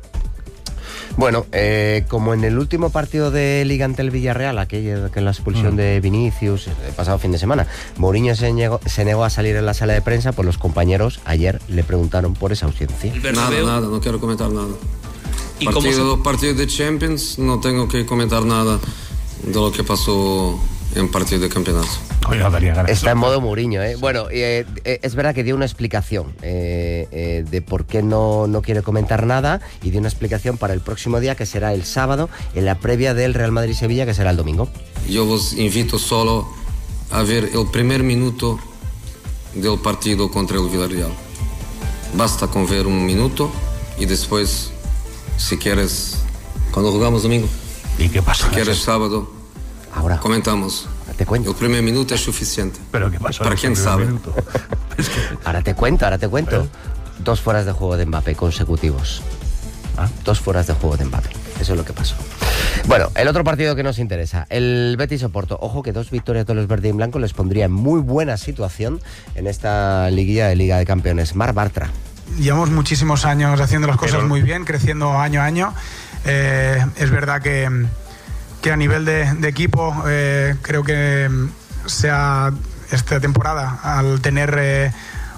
Speaker 7: Bueno, eh, como en el último partido de Liga ante el Villarreal, aquella que en la expulsión mm. de Vinicius, el pasado fin de semana, Mourinho se negó, se negó a salir en la sala de prensa, pues los compañeros ayer le preguntaron por esa ausencia.
Speaker 9: Nada, nada, no quiero comentar nada. ¿Y partido, se... partido de Champions, no tengo que comentar nada de lo que pasó en partido de campeonato.
Speaker 7: Está en modo Mourinho, ¿eh? Bueno, eh, eh, es verdad que dio una explicación eh, eh, de por qué no, no quiere comentar nada, y dio una explicación para el próximo día, que será el sábado, en la previa del Real Madrid-Sevilla, que será el domingo.
Speaker 9: Yo os invito solo a ver el primer minuto del partido contra el Villarreal. Basta con ver un minuto y después, si quieres, cuando jugamos domingo,
Speaker 5: ¿y qué pasa?
Speaker 9: Si quieres sábado,
Speaker 7: ahora
Speaker 9: comentamos.
Speaker 7: Te cuento.
Speaker 9: El primer minuto es suficiente.
Speaker 5: ¿Pero qué pasó?
Speaker 9: Para quién sabe.
Speaker 7: Es que... Ahora te cuento, ahora te cuento. ¿Pero? Dos fueras de juego de Mbappé consecutivos. ¿Ah? Dos fueras de juego de Mbappé. Eso es lo que pasó. Bueno, el otro partido que nos interesa, el Betis-Oporto. Ojo que dos victorias de los verde y blanco les pondría en muy buena situación en esta liguilla de Liga de Campeones. Mar Bartra.
Speaker 10: Llevamos muchísimos años haciendo las cosas
Speaker 5: Pero...
Speaker 10: muy bien, creciendo año a año. Eh, es verdad que... que a nivel de, de equipo eh, creo que sea esta temporada, al tener eh,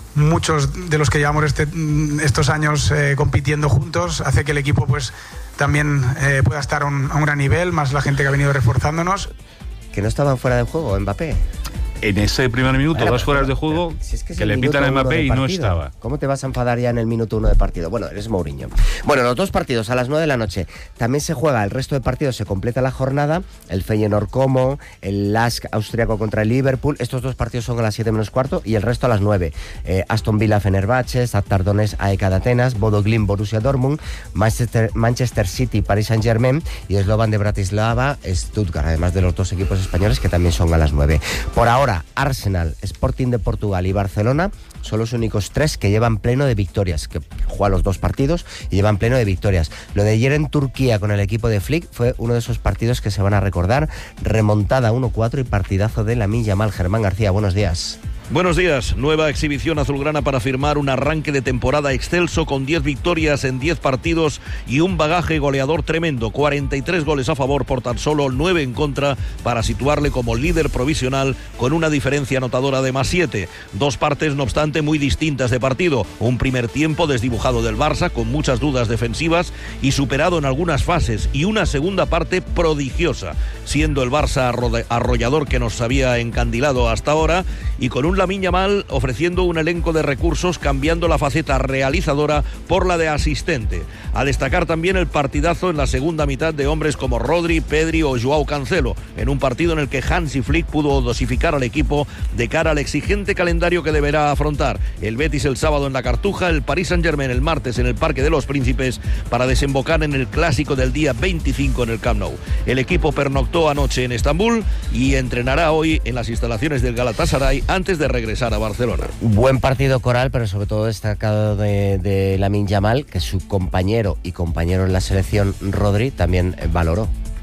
Speaker 10: muchos de los que llevamos este, estos años eh, compitiendo juntos, hace que el equipo pues también eh, pueda estar a un, a un gran nivel, más la gente que ha venido reforzándonos.
Speaker 7: ¿Que no estaban fuera de juego Mbappé?
Speaker 5: En ese primer minuto, bueno, dos fueras de juego, si es que, que le pitan a Mbappé y no estaba.
Speaker 7: ¿Cómo te vas a enfadar ya en el minuto uno de partido? Bueno, eres Mourinho. Bueno, los dos partidos a las nueve de la noche. También se juega el resto de partidos, se completa la jornada. El Feyenoord Como, el Lask austriaco contra el Liverpool. Estos dos partidos son a las siete menos cuarto y el resto a las nueve. Eh, Aston Villa Fenerbahce, Shakhtar Donetsk A E K de Atenas, Bodo Glimt Borussia Dortmund, Manchester, Manchester City Paris Saint-Germain y Slovan de Bratislava Stuttgart, además de los dos equipos españoles que también son a las nueve. Por ahora, Arsenal, Sporting de Portugal y Barcelona son los únicos tres que llevan pleno de victorias, que juegan los dos partidos y llevan pleno de victorias. Lo de ayer en Turquía con el equipo de Flick fue uno de esos partidos que se van a recordar. Remontada uno cuatro y partidazo de Lamine Yamal. Germán García, buenos días.
Speaker 11: Buenos días. Nueva exhibición azulgrana para firmar un arranque de temporada excelso con diez victorias en diez partidos y un bagaje goleador tremendo. cuarenta y tres goles a favor por tan solo nueve en contra para situarle como líder provisional con una diferencia anotadora de más siete. Dos partes, no obstante, muy distintas de partido. Un primer tiempo desdibujado del Barça con muchas dudas defensivas y superado en algunas fases, y una segunda parte prodigiosa, siendo el Barça arrollador que nos había encandilado hasta ahora, y con un Lamine Yamal ofreciendo un elenco de recursos, cambiando la faceta realizadora por la de asistente. A destacar también el partidazo en la segunda mitad de hombres como Rodri, Pedri o Joao Cancelo, en un partido en el que Hansi Flick pudo dosificar al equipo de cara al exigente calendario que deberá afrontar. El Betis el sábado en la Cartuja, el Paris Saint-Germain el martes en el Parque de los Príncipes, para desembocar en el clásico del día veinticinco en el Camp Nou. El equipo pernoctó anoche en Estambul y entrenará hoy en las instalaciones del Galatasaray antes de regresar a Barcelona.
Speaker 7: Buen partido coral, pero sobre todo destacado de, de Lamine Yamal, que su compañero y compañero en la selección Rodri también valoró.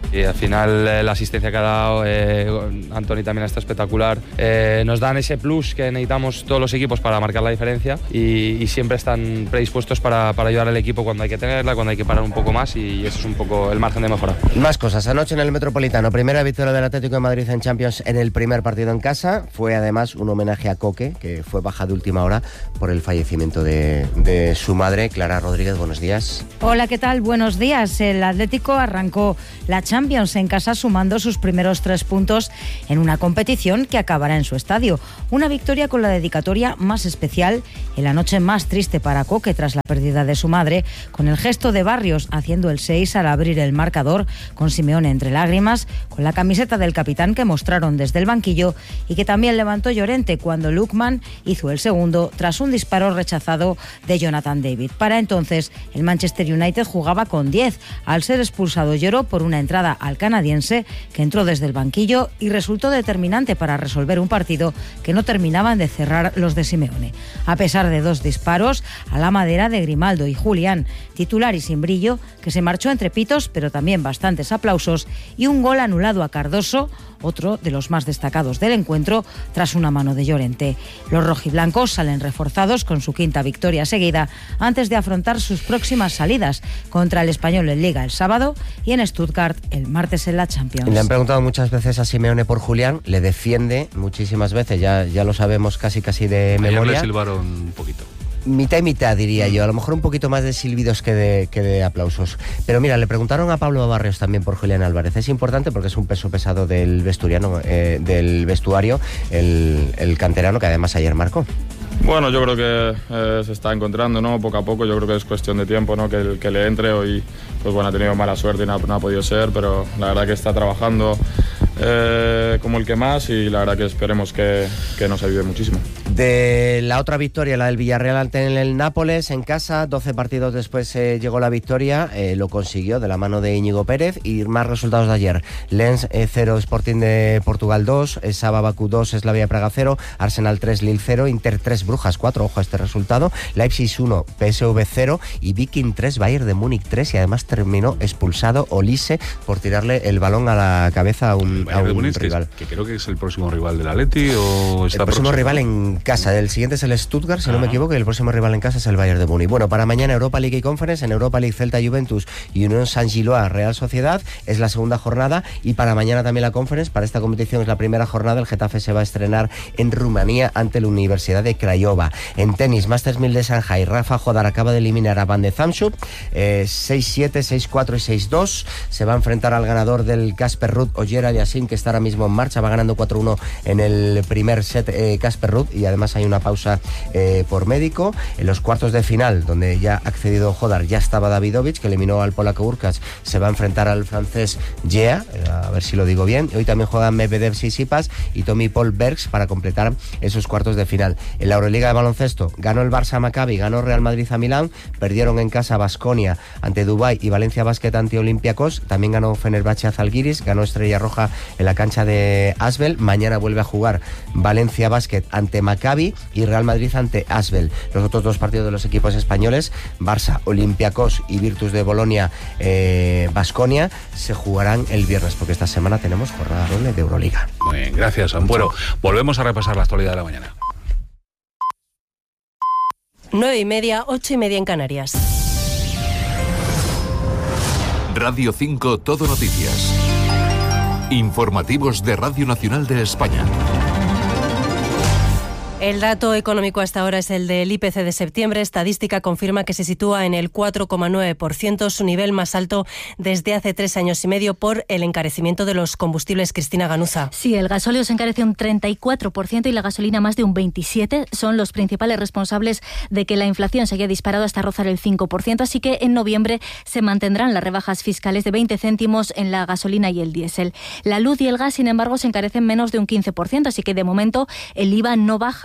Speaker 12: Y al final eh, la asistencia que ha dado, eh, Antoni también está espectacular, eh, nos dan ese plus que necesitamos todos los equipos para marcar la diferencia y, y siempre están predispuestos para, para ayudar al equipo cuando hay que tenerla, cuando hay que parar un poco más y eso es un poco el margen de mejora.
Speaker 7: Más cosas, anoche en el Metropolitano, primera victoria del Atlético de Madrid en Champions en el primer partido en casa, fue además un homenaje a Coque, que fue baja de última hora por el fallecimiento de, de su madre. Clara Rodríguez, buenos días.
Speaker 13: Hola, ¿qué tal? Buenos días. El Atlético arrancó la Champions en casa sumando sus primeros tres puntos en una competición que acabará en su estadio. Una victoria con la dedicatoria más especial en la noche más triste para Coque tras la pérdida de su madre, con el gesto de Barrios haciendo el seis al abrir el marcador, con Simeone entre lágrimas, con la camiseta del capitán que mostraron desde el banquillo y que también levantó Llorente cuando Lookman hizo el segundo tras un disparo rechazado de Jonathan David. Para entonces, el Manchester United jugaba con diez. Al ser expulsado Lloró por una entrada al canadiense que entró desde el banquillo y resultó determinante para resolver un partido que no terminaban de cerrar los de Simeone. A pesar de dos disparos a la madera de Grimaldo y Julián, titular y sin brillo, que se marchó entre pitos pero también bastantes aplausos, y un gol anulado a Cardoso, otro de los más destacados del encuentro, tras una mano de Llorente. Los rojiblancos salen reforzados con su quinta victoria seguida antes de afrontar sus próximas salidas contra el Español en Liga el sábado y en Stuttgart el martes en la Champions.
Speaker 7: Le han preguntado muchas veces a Simeone por Julián, le defiende muchísimas veces, ya, ya lo sabemos casi casi de memoria.
Speaker 5: Ayer le silbaron un poquito.
Speaker 7: Mitad y mitad, diría yo. A lo mejor un poquito más de silbidos que de, que de aplausos. Pero mira, le preguntaron a Pablo Barrios también por Julián Álvarez. Es importante porque es un peso pesado del vestuario, eh, del vestuario, el, el canterano, que además ayer marcó.
Speaker 14: Bueno, yo creo que eh, se está encontrando, ¿no? Poco a poco. Yo creo que es cuestión de tiempo, ¿no? Que, que le entre. Hoy, pues bueno, ha tenido mala suerte y no, no ha podido ser, pero la verdad que está trabajando eh, como el que más y la verdad que esperemos que, que nos ayude muchísimo.
Speaker 7: De la otra victoria, la del Villarreal ante el Nápoles en casa, doce partidos después eh, llegó la victoria, eh, lo consiguió de la mano de Íñigo Pérez. Y más resultados de ayer: Lens eh, cero, Sporting de Portugal dos, eh, Saba Bakú dos, Slavia Praga cero, Arsenal tres, Lille cero, Inter tres, Brujas cuatro, ojo a este resultado, Leipzig uno, P S V cero y Viking tres, Bayern de Múnich tres, y además terminó expulsado Olise por tirarle el balón a la cabeza a un, a un rival.
Speaker 5: Que, que creo que es el próximo rival del Atleti o está
Speaker 7: el próximo
Speaker 5: próximo?
Speaker 7: rival en casa. El siguiente es el Stuttgart, si ah. no me equivoco, y el próximo rival en casa es el Bayern de Múnich. Bueno, para mañana Europa League y Conference, en Europa League Celta Juventus y Unión Saint-Gilloise Real Sociedad, es la segunda jornada, y para mañana también la Conference. Para esta competición es la primera jornada, el Getafe se va a estrenar en Rumanía ante la Universidad de Craiova. En tenis, Masters mil de Shanghai, Rafa Jodar acaba de eliminar a Van de Zamschup, eh, seis siete, seis cuatro y seis dos, se va a enfrentar al ganador del Casper Ruud, Ogier Aliassime, que está ahora mismo en marcha, va ganando cuatro uno en el primer set eh, Casper Ruud, y además hay una pausa eh, por médico. En los cuartos de final, donde ya ha accedido Jodar, ya estaba Davidovich, que eliminó al polaco Urkacz, se va a enfrentar al francés Gea, eh, a ver si lo digo bien. Hoy también juegan Medvedev, Tsitsipas y Tommy Paul Bergs para completar esos cuartos de final. En la Euroliga de baloncesto, ganó el Barça a Maccabi, ganó Real Madrid a Milán, perdieron en casa Baskonia ante Dubái y Valencia Basket ante Olympiacos, también ganó Fenerbahce a Zalgiris, ganó Estrella Roja en la cancha de Asvel. Mañana vuelve a jugar Valencia Basket ante Maccabi y Real Madrid ante Asvel. Los otros dos partidos de los equipos españoles, Barça, Olympiacos y Virtus de Bolonia, eh, Baskonia, se jugarán el viernes, porque esta semana tenemos jornada doble de Euroliga.
Speaker 5: Muy bien, gracias, Ampuero. Volvemos a repasar la actualidad de la mañana.
Speaker 15: Nueve y media, ocho y media en Canarias.
Speaker 6: Radio cinco, Todo Noticias. Informativos de Radio Nacional de España.
Speaker 15: El dato económico hasta ahora es el del I P C de septiembre. Estadística confirma que se sitúa en el cuatro coma nueve por ciento, su nivel más alto desde hace tres años y medio por el encarecimiento de los combustibles. Cristina Ganuza.
Speaker 17: Sí, el gasóleo se encarece un treinta y cuatro por ciento y la gasolina más de un veintisiete por ciento. Son los principales responsables de que la inflación se haya disparado hasta rozar el cinco por ciento, así que en noviembre se mantendrán las rebajas fiscales de veinte céntimos en la gasolina y el diésel. La luz y el gas, sin embargo, se encarecen menos de un quince por ciento, así que de momento el I V A no baja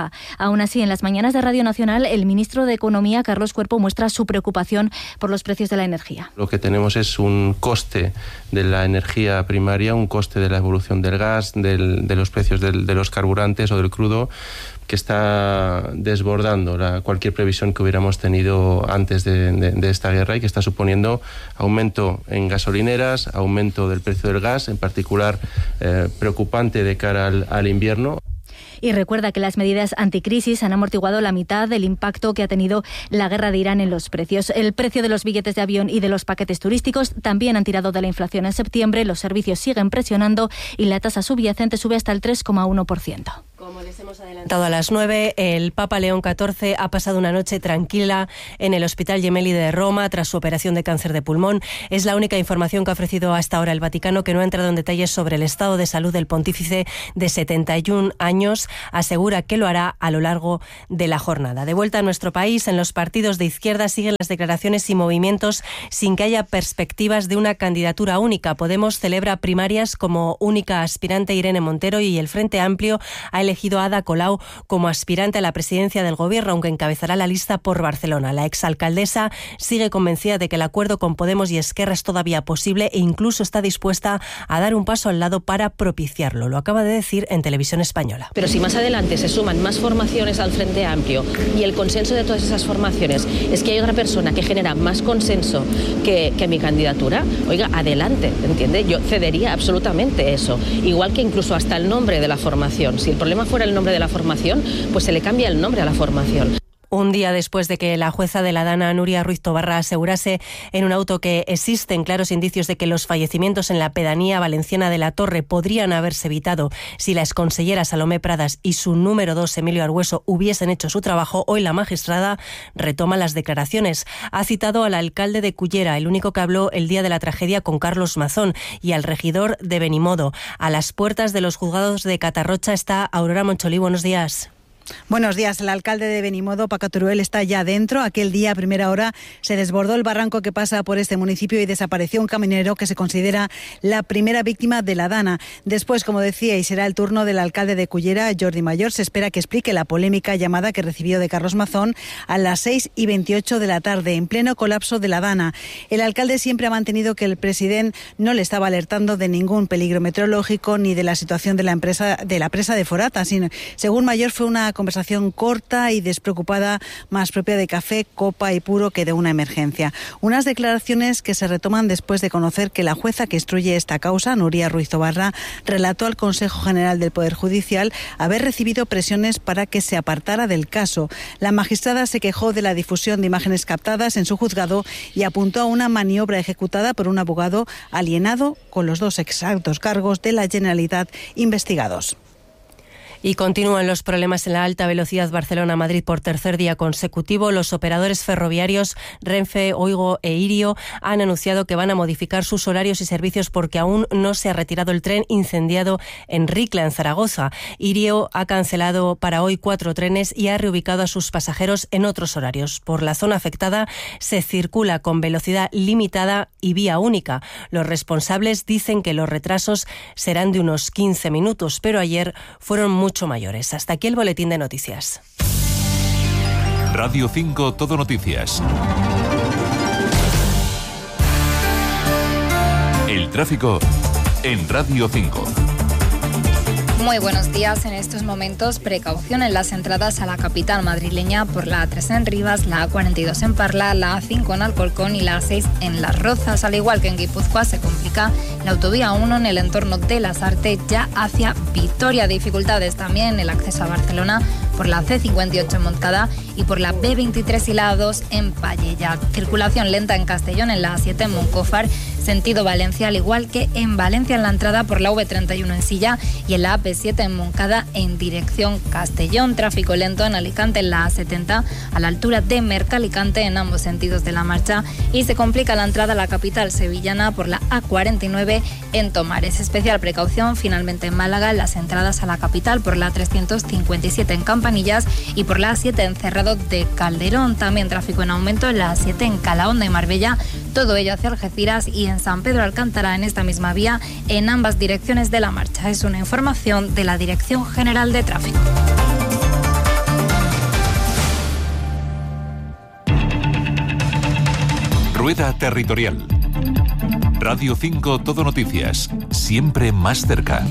Speaker 17: baja. Aún así, en las mañanas de Radio Nacional, el ministro de Economía, Carlos Cuerpo, muestra su preocupación por los precios de la energía.
Speaker 16: Lo que tenemos es un coste de la energía primaria, un coste de la evolución del gas, del, de los precios del, de los carburantes o del crudo, que está desbordando la, cualquier previsión que hubiéramos tenido antes de, de, de esta guerra y que está suponiendo aumento en gasolineras, aumento del precio del gas, en particular eh, preocupante de cara al, al invierno.
Speaker 17: Y recuerda que las medidas anticrisis han amortiguado la mitad del impacto que ha tenido la guerra de Irán en los precios. El precio de los billetes de avión y de los paquetes turísticos también han tirado de la inflación en septiembre. Los servicios siguen presionando y la tasa subyacente sube hasta el tres coma uno por ciento.
Speaker 15: Como les hemos adelantado a las nueve, el Papa León catorce ha pasado una noche tranquila en el Hospital Gemelli de Roma tras su operación de cáncer de pulmón. Es la única información que ha ofrecido hasta ahora el Vaticano, que no ha entrado en detalles sobre el estado de salud del pontífice de setenta y un años. Asegura que lo hará a lo largo de la jornada. De vuelta a nuestro país, en los partidos de izquierda siguen las declaraciones y movimientos sin que haya perspectivas de una candidatura única. Podemos celebra primarias como única aspirante Irene Montero y el Frente Amplio ha elegido elegido a Ada Colau como aspirante a la presidencia del Gobierno, aunque encabezará la lista por Barcelona. La exalcaldesa sigue convencida de que el acuerdo con Podemos y Esquerra es todavía posible e incluso está dispuesta a dar un paso al lado para propiciarlo. Lo acaba de decir en Televisión Española.
Speaker 18: Pero si más adelante se suman más formaciones al Frente Amplio y el consenso de todas esas formaciones es que hay otra persona que genera más consenso que, que mi candidatura, oiga, adelante, ¿entiende? Yo cedería absolutamente eso. Igual que incluso hasta el nombre de la formación. Si el problema fuera el nombre de la formación, pues se le cambia el nombre a la formación.
Speaker 15: Un día después de que la jueza de la Dana, Nuria Ruiz Tobarra, asegurase en un auto que existen claros indicios de que los fallecimientos en la pedanía valenciana de La Torre podrían haberse evitado si la exconsellera Salomé Pradas y su número dos, Emilio Argueso, hubiesen hecho su trabajo, hoy la magistrada retoma las declaraciones. Ha citado al alcalde de Cullera, el único que habló el día de la tragedia con Carlos Mazón, y al regidor de Benimodo. A las puertas de los juzgados de Catarrocha está Aurora Moncholí. Buenos días.
Speaker 19: Buenos días. El alcalde de Benimodo, Paco Teruel, está ya dentro. Aquel día, a primera hora, se desbordó el barranco que pasa por este municipio y desapareció un camionero que se considera la primera víctima de la Dana. Después, como decía, y será el turno del alcalde de Cullera, Jordi Mayor, se espera que explique la polémica llamada que recibió de Carlos Mazón a las seis y veintiocho de la tarde, en pleno colapso de la Dana. El alcalde siempre ha mantenido que el presidente no le estaba alertando de ningún peligro meteorológico ni de la situación de la empresa de la presa de Forata, sino, según Mayor, fue una conversación corta y despreocupada, más propia de café, copa y puro que de una emergencia. Unas declaraciones que se retoman después de conocer que la jueza que instruye esta causa, Nuria Ruiz Tobarra, relató al Consejo General del Poder Judicial haber recibido presiones para que se apartara del caso. La magistrada se quejó de la difusión de imágenes captadas en su juzgado y apuntó a una maniobra ejecutada por un abogado alienado con los dos exactos cargos de la Generalitat investigados.
Speaker 15: Y continúan los problemas en la alta velocidad Barcelona-Madrid por tercer día consecutivo. Los operadores ferroviarios Renfe, Oigo e Irio han anunciado que van a modificar sus horarios y servicios porque aún no se ha retirado el tren incendiado en Ricla, en Zaragoza. Irio ha cancelado para hoy cuatro trenes y ha reubicado a sus pasajeros en otros horarios. Por la zona afectada se circula con velocidad limitada y vía única. Los responsables dicen que los retrasos serán de unos quince minutos, pero ayer fueron mucho mucho mayores. Hasta aquí el boletín de noticias.
Speaker 6: Radio cinco Todo Noticias. El tráfico en Radio cinco.
Speaker 21: Muy buenos días. En estos momentos, precaución en las entradas a la capital madrileña por la A tres en Rivas, la A cuarenta y dos en Parla, la A cinco en Alcorcón y la A seis en Las Rozas. Al igual que en Guipúzcoa, se complica la autovía uno en el entorno de Lasarte ya hacia Vitoria. Dificultades también en el acceso a Barcelona por la C cincuenta y ocho en Montcada y por la B veintitrés y la A dos en Pallejà. Circulación lenta en Castellón en la A siete en Moncófar, sentido Valencia, al igual que en Valencia en la entrada por la V treinta y uno en Silla y en la A P siete en Moncada en dirección Castellón. Tráfico lento en Alicante en la A setenta a la altura de Mercalicante en ambos sentidos de la marcha y se complica la entrada a la capital sevillana por la A cuarenta y nueve en Tomares. Especial precaución finalmente en Málaga en las entradas a la capital por la A trescientos cincuenta y siete en Campanillas y por la A siete en Cerrado de Calderón. También tráfico en aumento en la A siete en Calahonda y Marbella, todo ello hacia Algeciras y en San Pedro Alcántara en esta misma vía en ambas direcciones de la marcha. Es una información de la Dirección General de Tráfico.
Speaker 6: Rueda Territorial. Radio cinco Todo Noticias, siempre más cerca.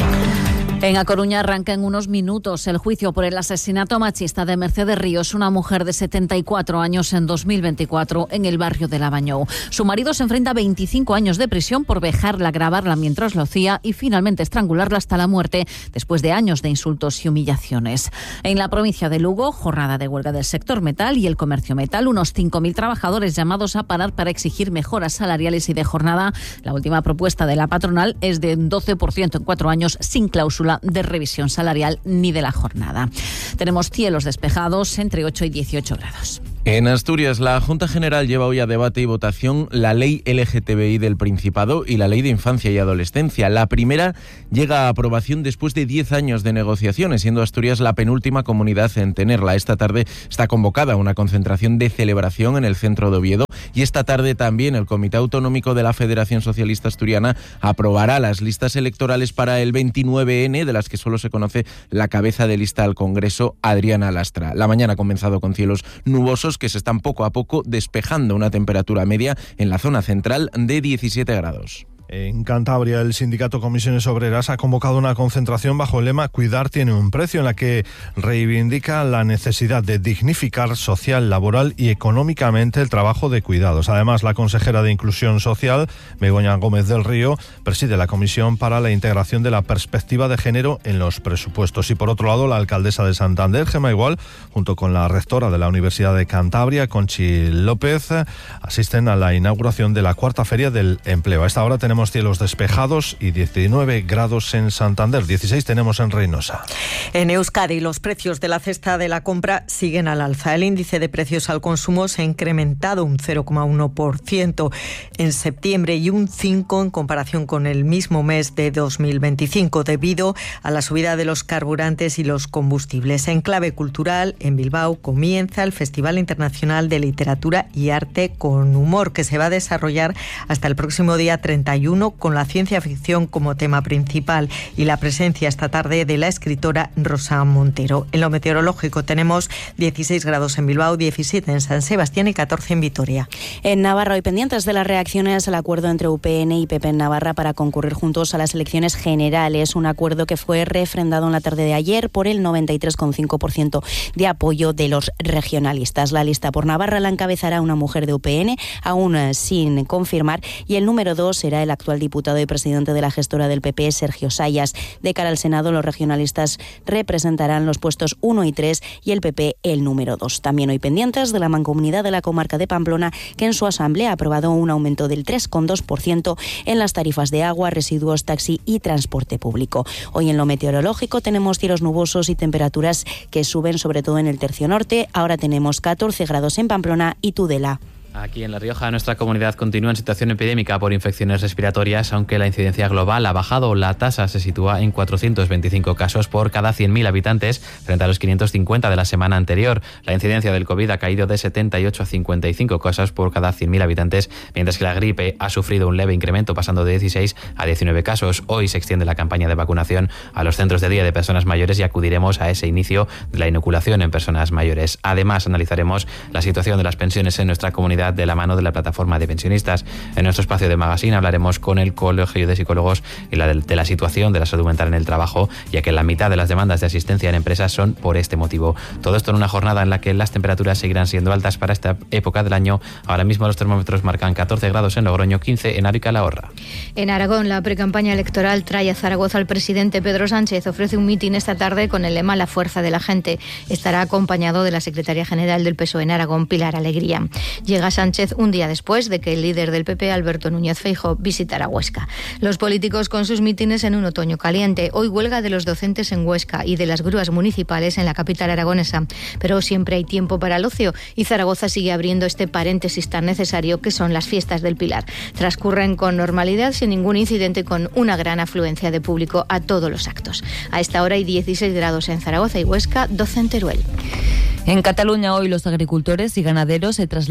Speaker 20: En A Coruña arranca en unos minutos el juicio por el asesinato machista de Mercedes Ríos, una mujer de setenta y cuatro años en dos mil veinticuatro en el barrio de Lavañou. Su marido se enfrenta a veinticinco años de prisión por vejarla, grabarla mientras lo hacía y finalmente estrangularla hasta la muerte después de años de insultos y humillaciones. En la provincia de Lugo, jornada de huelga del sector metal y el comercio metal, unos cinco mil trabajadores llamados a parar para exigir mejoras salariales y de jornada. La última propuesta de la patronal es de un doce por ciento en cuatro años sin cláusula de revisión salarial ni de la jornada. Tenemos cielos despejados entre ocho y dieciocho grados.
Speaker 22: En Asturias, la Junta General lleva hoy a debate y votación la Ley L G T B I del Principado y la Ley de Infancia y Adolescencia. La primera llega a aprobación después de diez años de negociaciones, siendo Asturias la penúltima comunidad en tenerla. Esta tarde está convocada una concentración de celebración en el centro de Oviedo y esta tarde también el Comité Autonómico de la Federación Socialista Asturiana aprobará las listas electorales para el veintinueve ene, de las que solo se conoce la cabeza de lista al Congreso, Adriana Lastra. La mañana ha comenzado con cielos nubosos que se están poco a poco despejando, una temperatura media en la zona central de diecisiete grados.
Speaker 23: En Cantabria, el sindicato Comisiones Obreras ha convocado una concentración bajo el lema Cuidar tiene un precio, en la que reivindica la necesidad de dignificar social, laboral y económicamente el trabajo de cuidados. Además, la consejera de Inclusión Social, Begoña Gómez del Río, preside la Comisión para la Integración de la Perspectiva de Género en los Presupuestos. Y por otro lado, la alcaldesa de Santander, Gemma Igual, junto con la rectora de la Universidad de Cantabria, Conchi López, asisten a la inauguración de la cuarta Feria del Empleo. A esta hora tenemos cielos despejados y diecinueve grados en Santander, dieciséis tenemos en Reynosa.
Speaker 24: En Euskadi los precios de la cesta de la compra siguen al alza. El índice de precios al consumo se ha incrementado un cero coma uno por ciento en septiembre y un cinco por ciento en comparación con el mismo mes de dos mil veinticinco, debido a la subida de los carburantes y los combustibles. En clave cultural, en Bilbao comienza el Festival Internacional de Literatura y Arte con Humor, que se va a desarrollar hasta el próximo día treinta y uno, con la ciencia ficción como tema principal y la presencia esta tarde de la escritora Rosa Montero. En lo meteorológico tenemos dieciséis grados en Bilbao, diecisiete en San Sebastián y catorce en Vitoria.
Speaker 25: En Navarra, hoy pendientes de las reacciones al acuerdo entre U P N y P P en Navarra para concurrir juntos a las elecciones generales, un acuerdo que fue refrendado en la tarde de ayer por el noventa y tres coma cinco por ciento de apoyo de los regionalistas. La lista por Navarra la encabezará una mujer de U P N, aún sin confirmar, y el número dos será el actual diputado y presidente de la gestora del P P, Sergio Sayas. De cara al Senado, los regionalistas representarán los puestos uno y tres y el P P el número dos. También hoy pendientes de la Mancomunidad de la Comarca de Pamplona, que en su asamblea ha aprobado un aumento del tres coma dos por ciento en las tarifas de agua, residuos, taxi y transporte público. Hoy en lo meteorológico tenemos cielos nubosos y temperaturas que suben sobre todo en el tercio norte. Ahora tenemos catorce grados en Pamplona y Tudela.
Speaker 26: Aquí en La Rioja, nuestra comunidad continúa en situación epidémica por infecciones respiratorias, aunque la incidencia global ha bajado. La tasa se sitúa en cuatrocientos veinticinco casos por cada cien mil habitantes, frente a los quinientos cincuenta de la semana anterior. La incidencia del COVID ha caído de setenta y ocho a cincuenta y cinco casos por cada cien mil habitantes, mientras que la gripe ha sufrido un leve incremento, pasando de dieciséis a diecinueve casos. Hoy se extiende la campaña de vacunación a los centros de día de personas mayores y acudiremos a ese inicio de la inoculación en personas mayores. Además, analizaremos la situación de las pensiones en nuestra comunidad de la mano de la plataforma de pensionistas. En nuestro espacio de magazine hablaremos con el Colegio de Psicólogos y la de, de la situación de la salud mental en el trabajo, ya que la mitad de las demandas de asistencia en empresas son por este motivo. Todo esto en una jornada en la que las temperaturas seguirán siendo altas para esta época del año. Ahora mismo los termómetros marcan catorce grados en Logroño, quince en Ávila-Calahorra.
Speaker 21: En Aragón, la precampaña electoral trae a Zaragoza al presidente Pedro Sánchez. Ofrece un mitin esta tarde con el lema La fuerza de la gente. Estará acompañado de la secretaria general del P S O E en Aragón, Pilar Alegría. Llega Sánchez un día después de que el líder del P P, Alberto Núñez Feijóo, visitara Huesca. Los políticos con sus mítines en un otoño caliente. Hoy huelga de los docentes en Huesca y de las grúas municipales en la capital aragonesa. Pero siempre hay tiempo para el ocio y Zaragoza sigue abriendo este paréntesis tan necesario que son las fiestas del Pilar. Transcurren con normalidad, sin ningún incidente, con una gran afluencia de público a todos los actos. A esta hora hay dieciséis grados en Zaragoza y Huesca, doce en Teruel.
Speaker 27: En Cataluña hoy los agricultores y ganaderos se trasladan del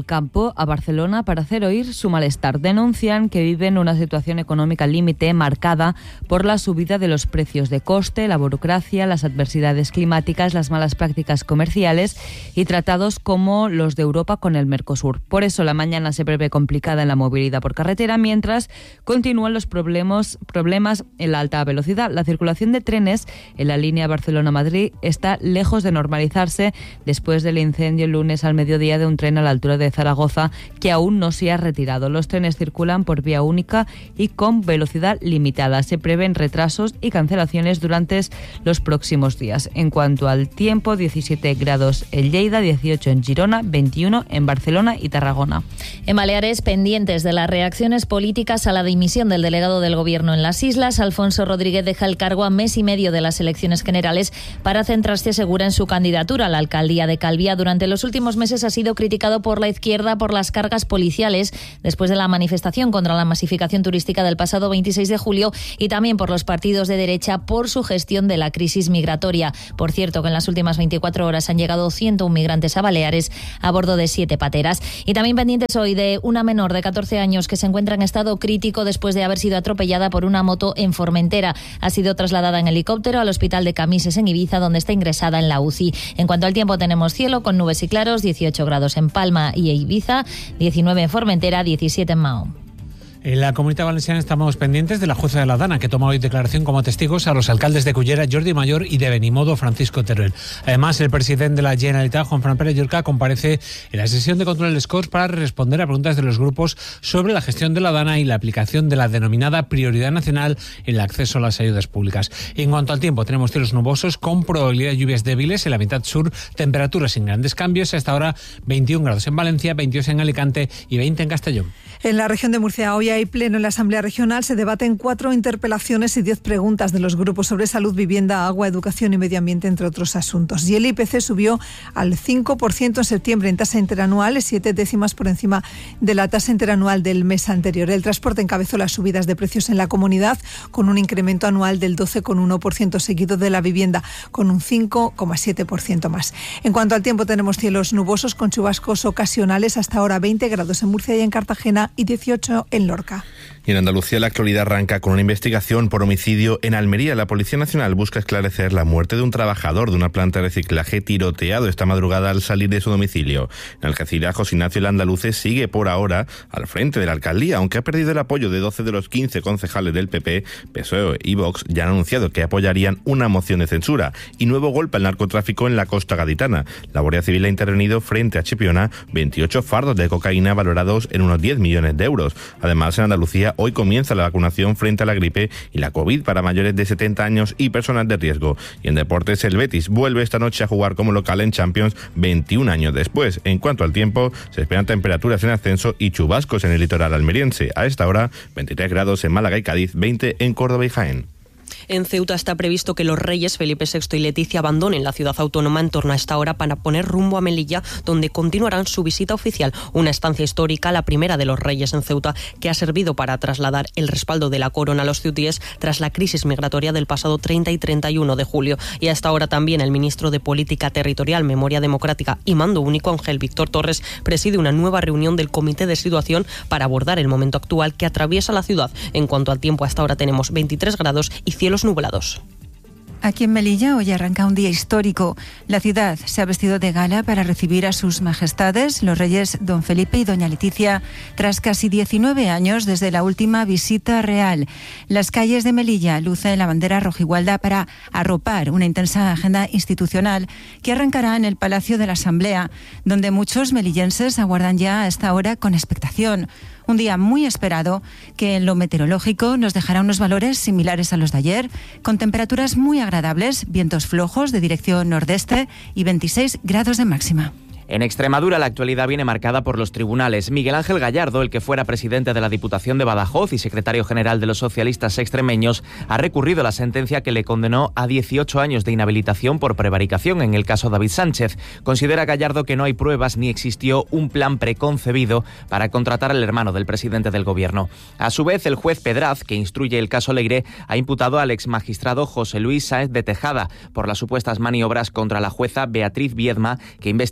Speaker 1: al campo, a Barcelona, para hacer oír su malestar. Denuncian que viven una situación económica límite marcada por la subida de los precios de coste, la burocracia, las adversidades climáticas, las malas prácticas comerciales y tratados como los de Europa con el Mercosur. Por eso la mañana se prevé complicada en la movilidad por carretera, mientras continúan los problemas, problemas en la alta velocidad. La circulación de trenes en la línea Barcelona-Madrid está lejos de normalizarse después del incendio el lunes al mediodía de un tren a la altura de Zaragoza que aún no se ha retirado. Los trenes circulan por vía única y con velocidad limitada. Se prevén retrasos y cancelaciones durante los próximos días. En cuanto al tiempo, diecisiete grados en Lleida, dieciocho en Girona, veintiuno en Barcelona y Tarragona.
Speaker 2: En Baleares, pendientes de las reacciones políticas a la dimisión del delegado del Gobierno en las islas, Alfonso Rodríguez deja el cargo a mes y medio de las elecciones generales para centrarse segura en su candidatura a la alcaldía de Calviá. Durante los últimos meses ha sido criticado por la izquierda por las cargas policiales después de la manifestación contra la masificación turística del pasado veintiséis de julio y también por los partidos de derecha por su gestión de la crisis migratoria. Por cierto, que en las últimas veinticuatro horas han llegado ciento uno migrantes a Baleares a bordo de siete pateras. Y también pendientes hoy de una menor de catorce años que se encuentra en estado crítico después de haber sido atropellada por una moto en Formentera. Ha sido trasladada en helicóptero al hospital de Camises en Ibiza, donde está ingresada en la U C I. En cuanto al tiempo, tenemos cielo con nubes y claros, dieciocho grados en Palma y Ibiza, diecinueve en Formentera, diecisiete en Mahón.
Speaker 3: En la Comunidad Valenciana estamos pendientes de la jueza de la Dana, que toma hoy declaración como testigos a los alcaldes de Cullera, Jordi Mayor, y de Benimodo, Francisco Teruel. Además, el presidente de la Generalitat, Juan Fran Pérez Llorca, comparece en la sesión de control del Corts para responder a preguntas de los grupos sobre la gestión de la Dana y la aplicación de la denominada prioridad nacional en el acceso a las ayudas públicas. En cuanto al tiempo, tenemos cielos nubosos con probabilidad de lluvias débiles en la mitad sur, temperaturas sin grandes cambios. Hasta ahora veintiún grados en Valencia, veintidós en Alicante y veinte en Castellón.
Speaker 4: En la región de Murcia hoy hay pleno en la Asamblea Regional. Se debaten cuatro interpelaciones y diez preguntas de los grupos sobre salud, vivienda, agua, educación y medio ambiente, entre otros asuntos. Y el I P C subió al cinco por ciento en septiembre en tasa interanual, siete décimas por encima de la tasa interanual del mes anterior. El transporte encabezó las subidas de precios en la comunidad con un incremento anual del doce coma uno por ciento, seguido de la vivienda con un cinco coma siete por ciento más. En cuanto al tiempo, tenemos cielos nubosos con chubascos ocasionales, hasta ahora veinte grados en Murcia y en Cartagena y dieciocho en Lorca.
Speaker 8: Y en Andalucía la actualidad arranca con una investigación por homicidio en Almería. La Policía Nacional busca esclarecer la muerte de un trabajador de una planta de reciclaje tiroteado esta madrugada al salir de su domicilio. En Algeciras, José Ignacio Landaluce sigue por ahora al frente de la alcaldía, aunque ha perdido el apoyo de doce de los quince concejales del P P. P S O E y Vox ya han anunciado que apoyarían una moción de censura. Y nuevo golpe al narcotráfico en la costa gaditana. La Guardia Civil ha intervenido frente a Chipiona veintiocho fardos de cocaína valorados en unos diez millones de euros. Además, en Andalucía hoy comienza la vacunación frente a la gripe y la COVID para mayores de setenta años y personas de riesgo. Y en deportes, el Betis vuelve esta noche a jugar como local en Champions veintiún años después. En cuanto al tiempo, se esperan temperaturas en ascenso y chubascos en el litoral almeriense. A esta hora, veintitrés grados en Málaga y Cádiz, veinte en Córdoba y Jaén.
Speaker 9: En Ceuta está previsto que los reyes Felipe sexto y Leticia abandonen la ciudad autónoma en torno a esta hora para poner rumbo a Melilla, donde continuarán su visita oficial, una estancia histórica, la primera de los reyes en Ceuta, que ha servido para trasladar el respaldo de la corona a los ceutíes tras la crisis migratoria del pasado treinta y treinta y uno de julio. Y a esta hora también el ministro de Política Territorial, Memoria Democrática y Mando Único, Ángel Víctor Torres, preside una nueva reunión del Comité de Situación para abordar el momento actual que atraviesa la ciudad. En cuanto al tiempo, hasta ahora tenemos veintitrés grados y cielos nublados.
Speaker 27: Aquí en Melilla hoy arranca un día histórico. La ciudad se ha vestido de gala para recibir a sus majestades, los reyes don Felipe y doña Leticia, tras casi diecinueve años desde la última visita real. Las calles de Melilla lucen la bandera rojigualda para arropar una intensa agenda institucional que arrancará en el Palacio de la Asamblea, donde muchos melillenses aguardan ya a esta hora con expectación. Un día muy esperado que en lo meteorológico nos dejará unos valores similares a los de ayer, con temperaturas muy agradables, vientos flojos de dirección nordeste y veintiséis grados de máxima.
Speaker 28: En Extremadura la actualidad viene marcada por los tribunales. Miguel Ángel Gallardo, el que fuera presidente de la Diputación de Badajoz y secretario general de los socialistas extremeños, ha recurrido la sentencia que le condenó a dieciocho años de inhabilitación por prevaricación en el caso David Sánchez. Considera Gallardo que no hay pruebas ni existió un plan preconcebido para contratar al hermano del presidente del gobierno. A su vez, el juez Pedraz, que instruye el caso Leire, ha imputado al exmagistrado José Luis Sáenz de Tejada por las supuestas maniobras contra la jueza Beatriz Viedma, que investigó el contrato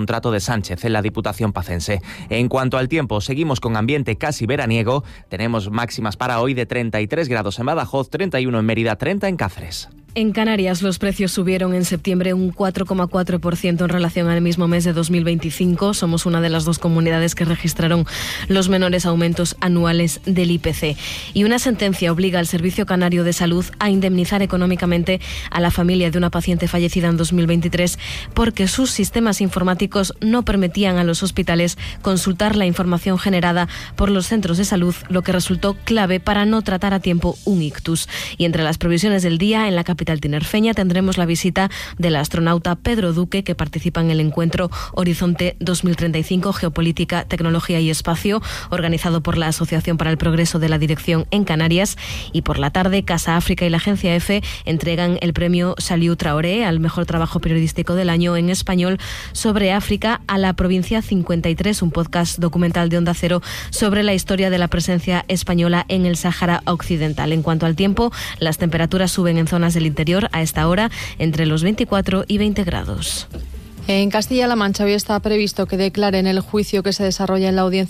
Speaker 28: contrato de Sánchez en la Diputación pacense. En cuanto al tiempo, seguimos con ambiente casi veraniego. Tenemos máximas para hoy de treinta y tres grados en Badajoz, treinta y uno en Mérida, treinta en Cáceres.
Speaker 5: En Canarias los precios subieron en septiembre un cuatro coma cuatro por ciento en relación al mismo mes de dos mil veinticinco. Somos una de las dos comunidades que registraron los menores aumentos anuales del I P C. Y una sentencia obliga al Servicio Canario de Salud a indemnizar económicamente a la familia de una paciente fallecida en dos mil veintitrés porque sus sistemas informáticos no permitían a los hospitales consultar la información generada por los centros de salud, lo que resultó clave para no tratar a tiempo un ictus. Y entre las previsiones del día, en la capital tinerfeña tendremos la visita del astronauta Pedro Duque, que participa en el encuentro Horizonte dos mil treinta y cinco, Geopolítica, Tecnología y Espacio, organizado por la Asociación para el Progreso de la Dirección en Canarias. Y por la tarde, Casa África y la Agencia EFE entregan el premio Saliu Traoré al mejor trabajo periodístico del año en español sobre África a la Provincia cincuenta y tres, un podcast documental de Onda Cero sobre la historia de la presencia española en el Sáhara Occidental. En cuanto al tiempo, las temperaturas suben en zonas del interior a esta hora entre los veinticuatro y veinte grados.
Speaker 7: En Castilla-La Mancha hoy está previsto que declaren el juicio que se desarrolla en la audiencia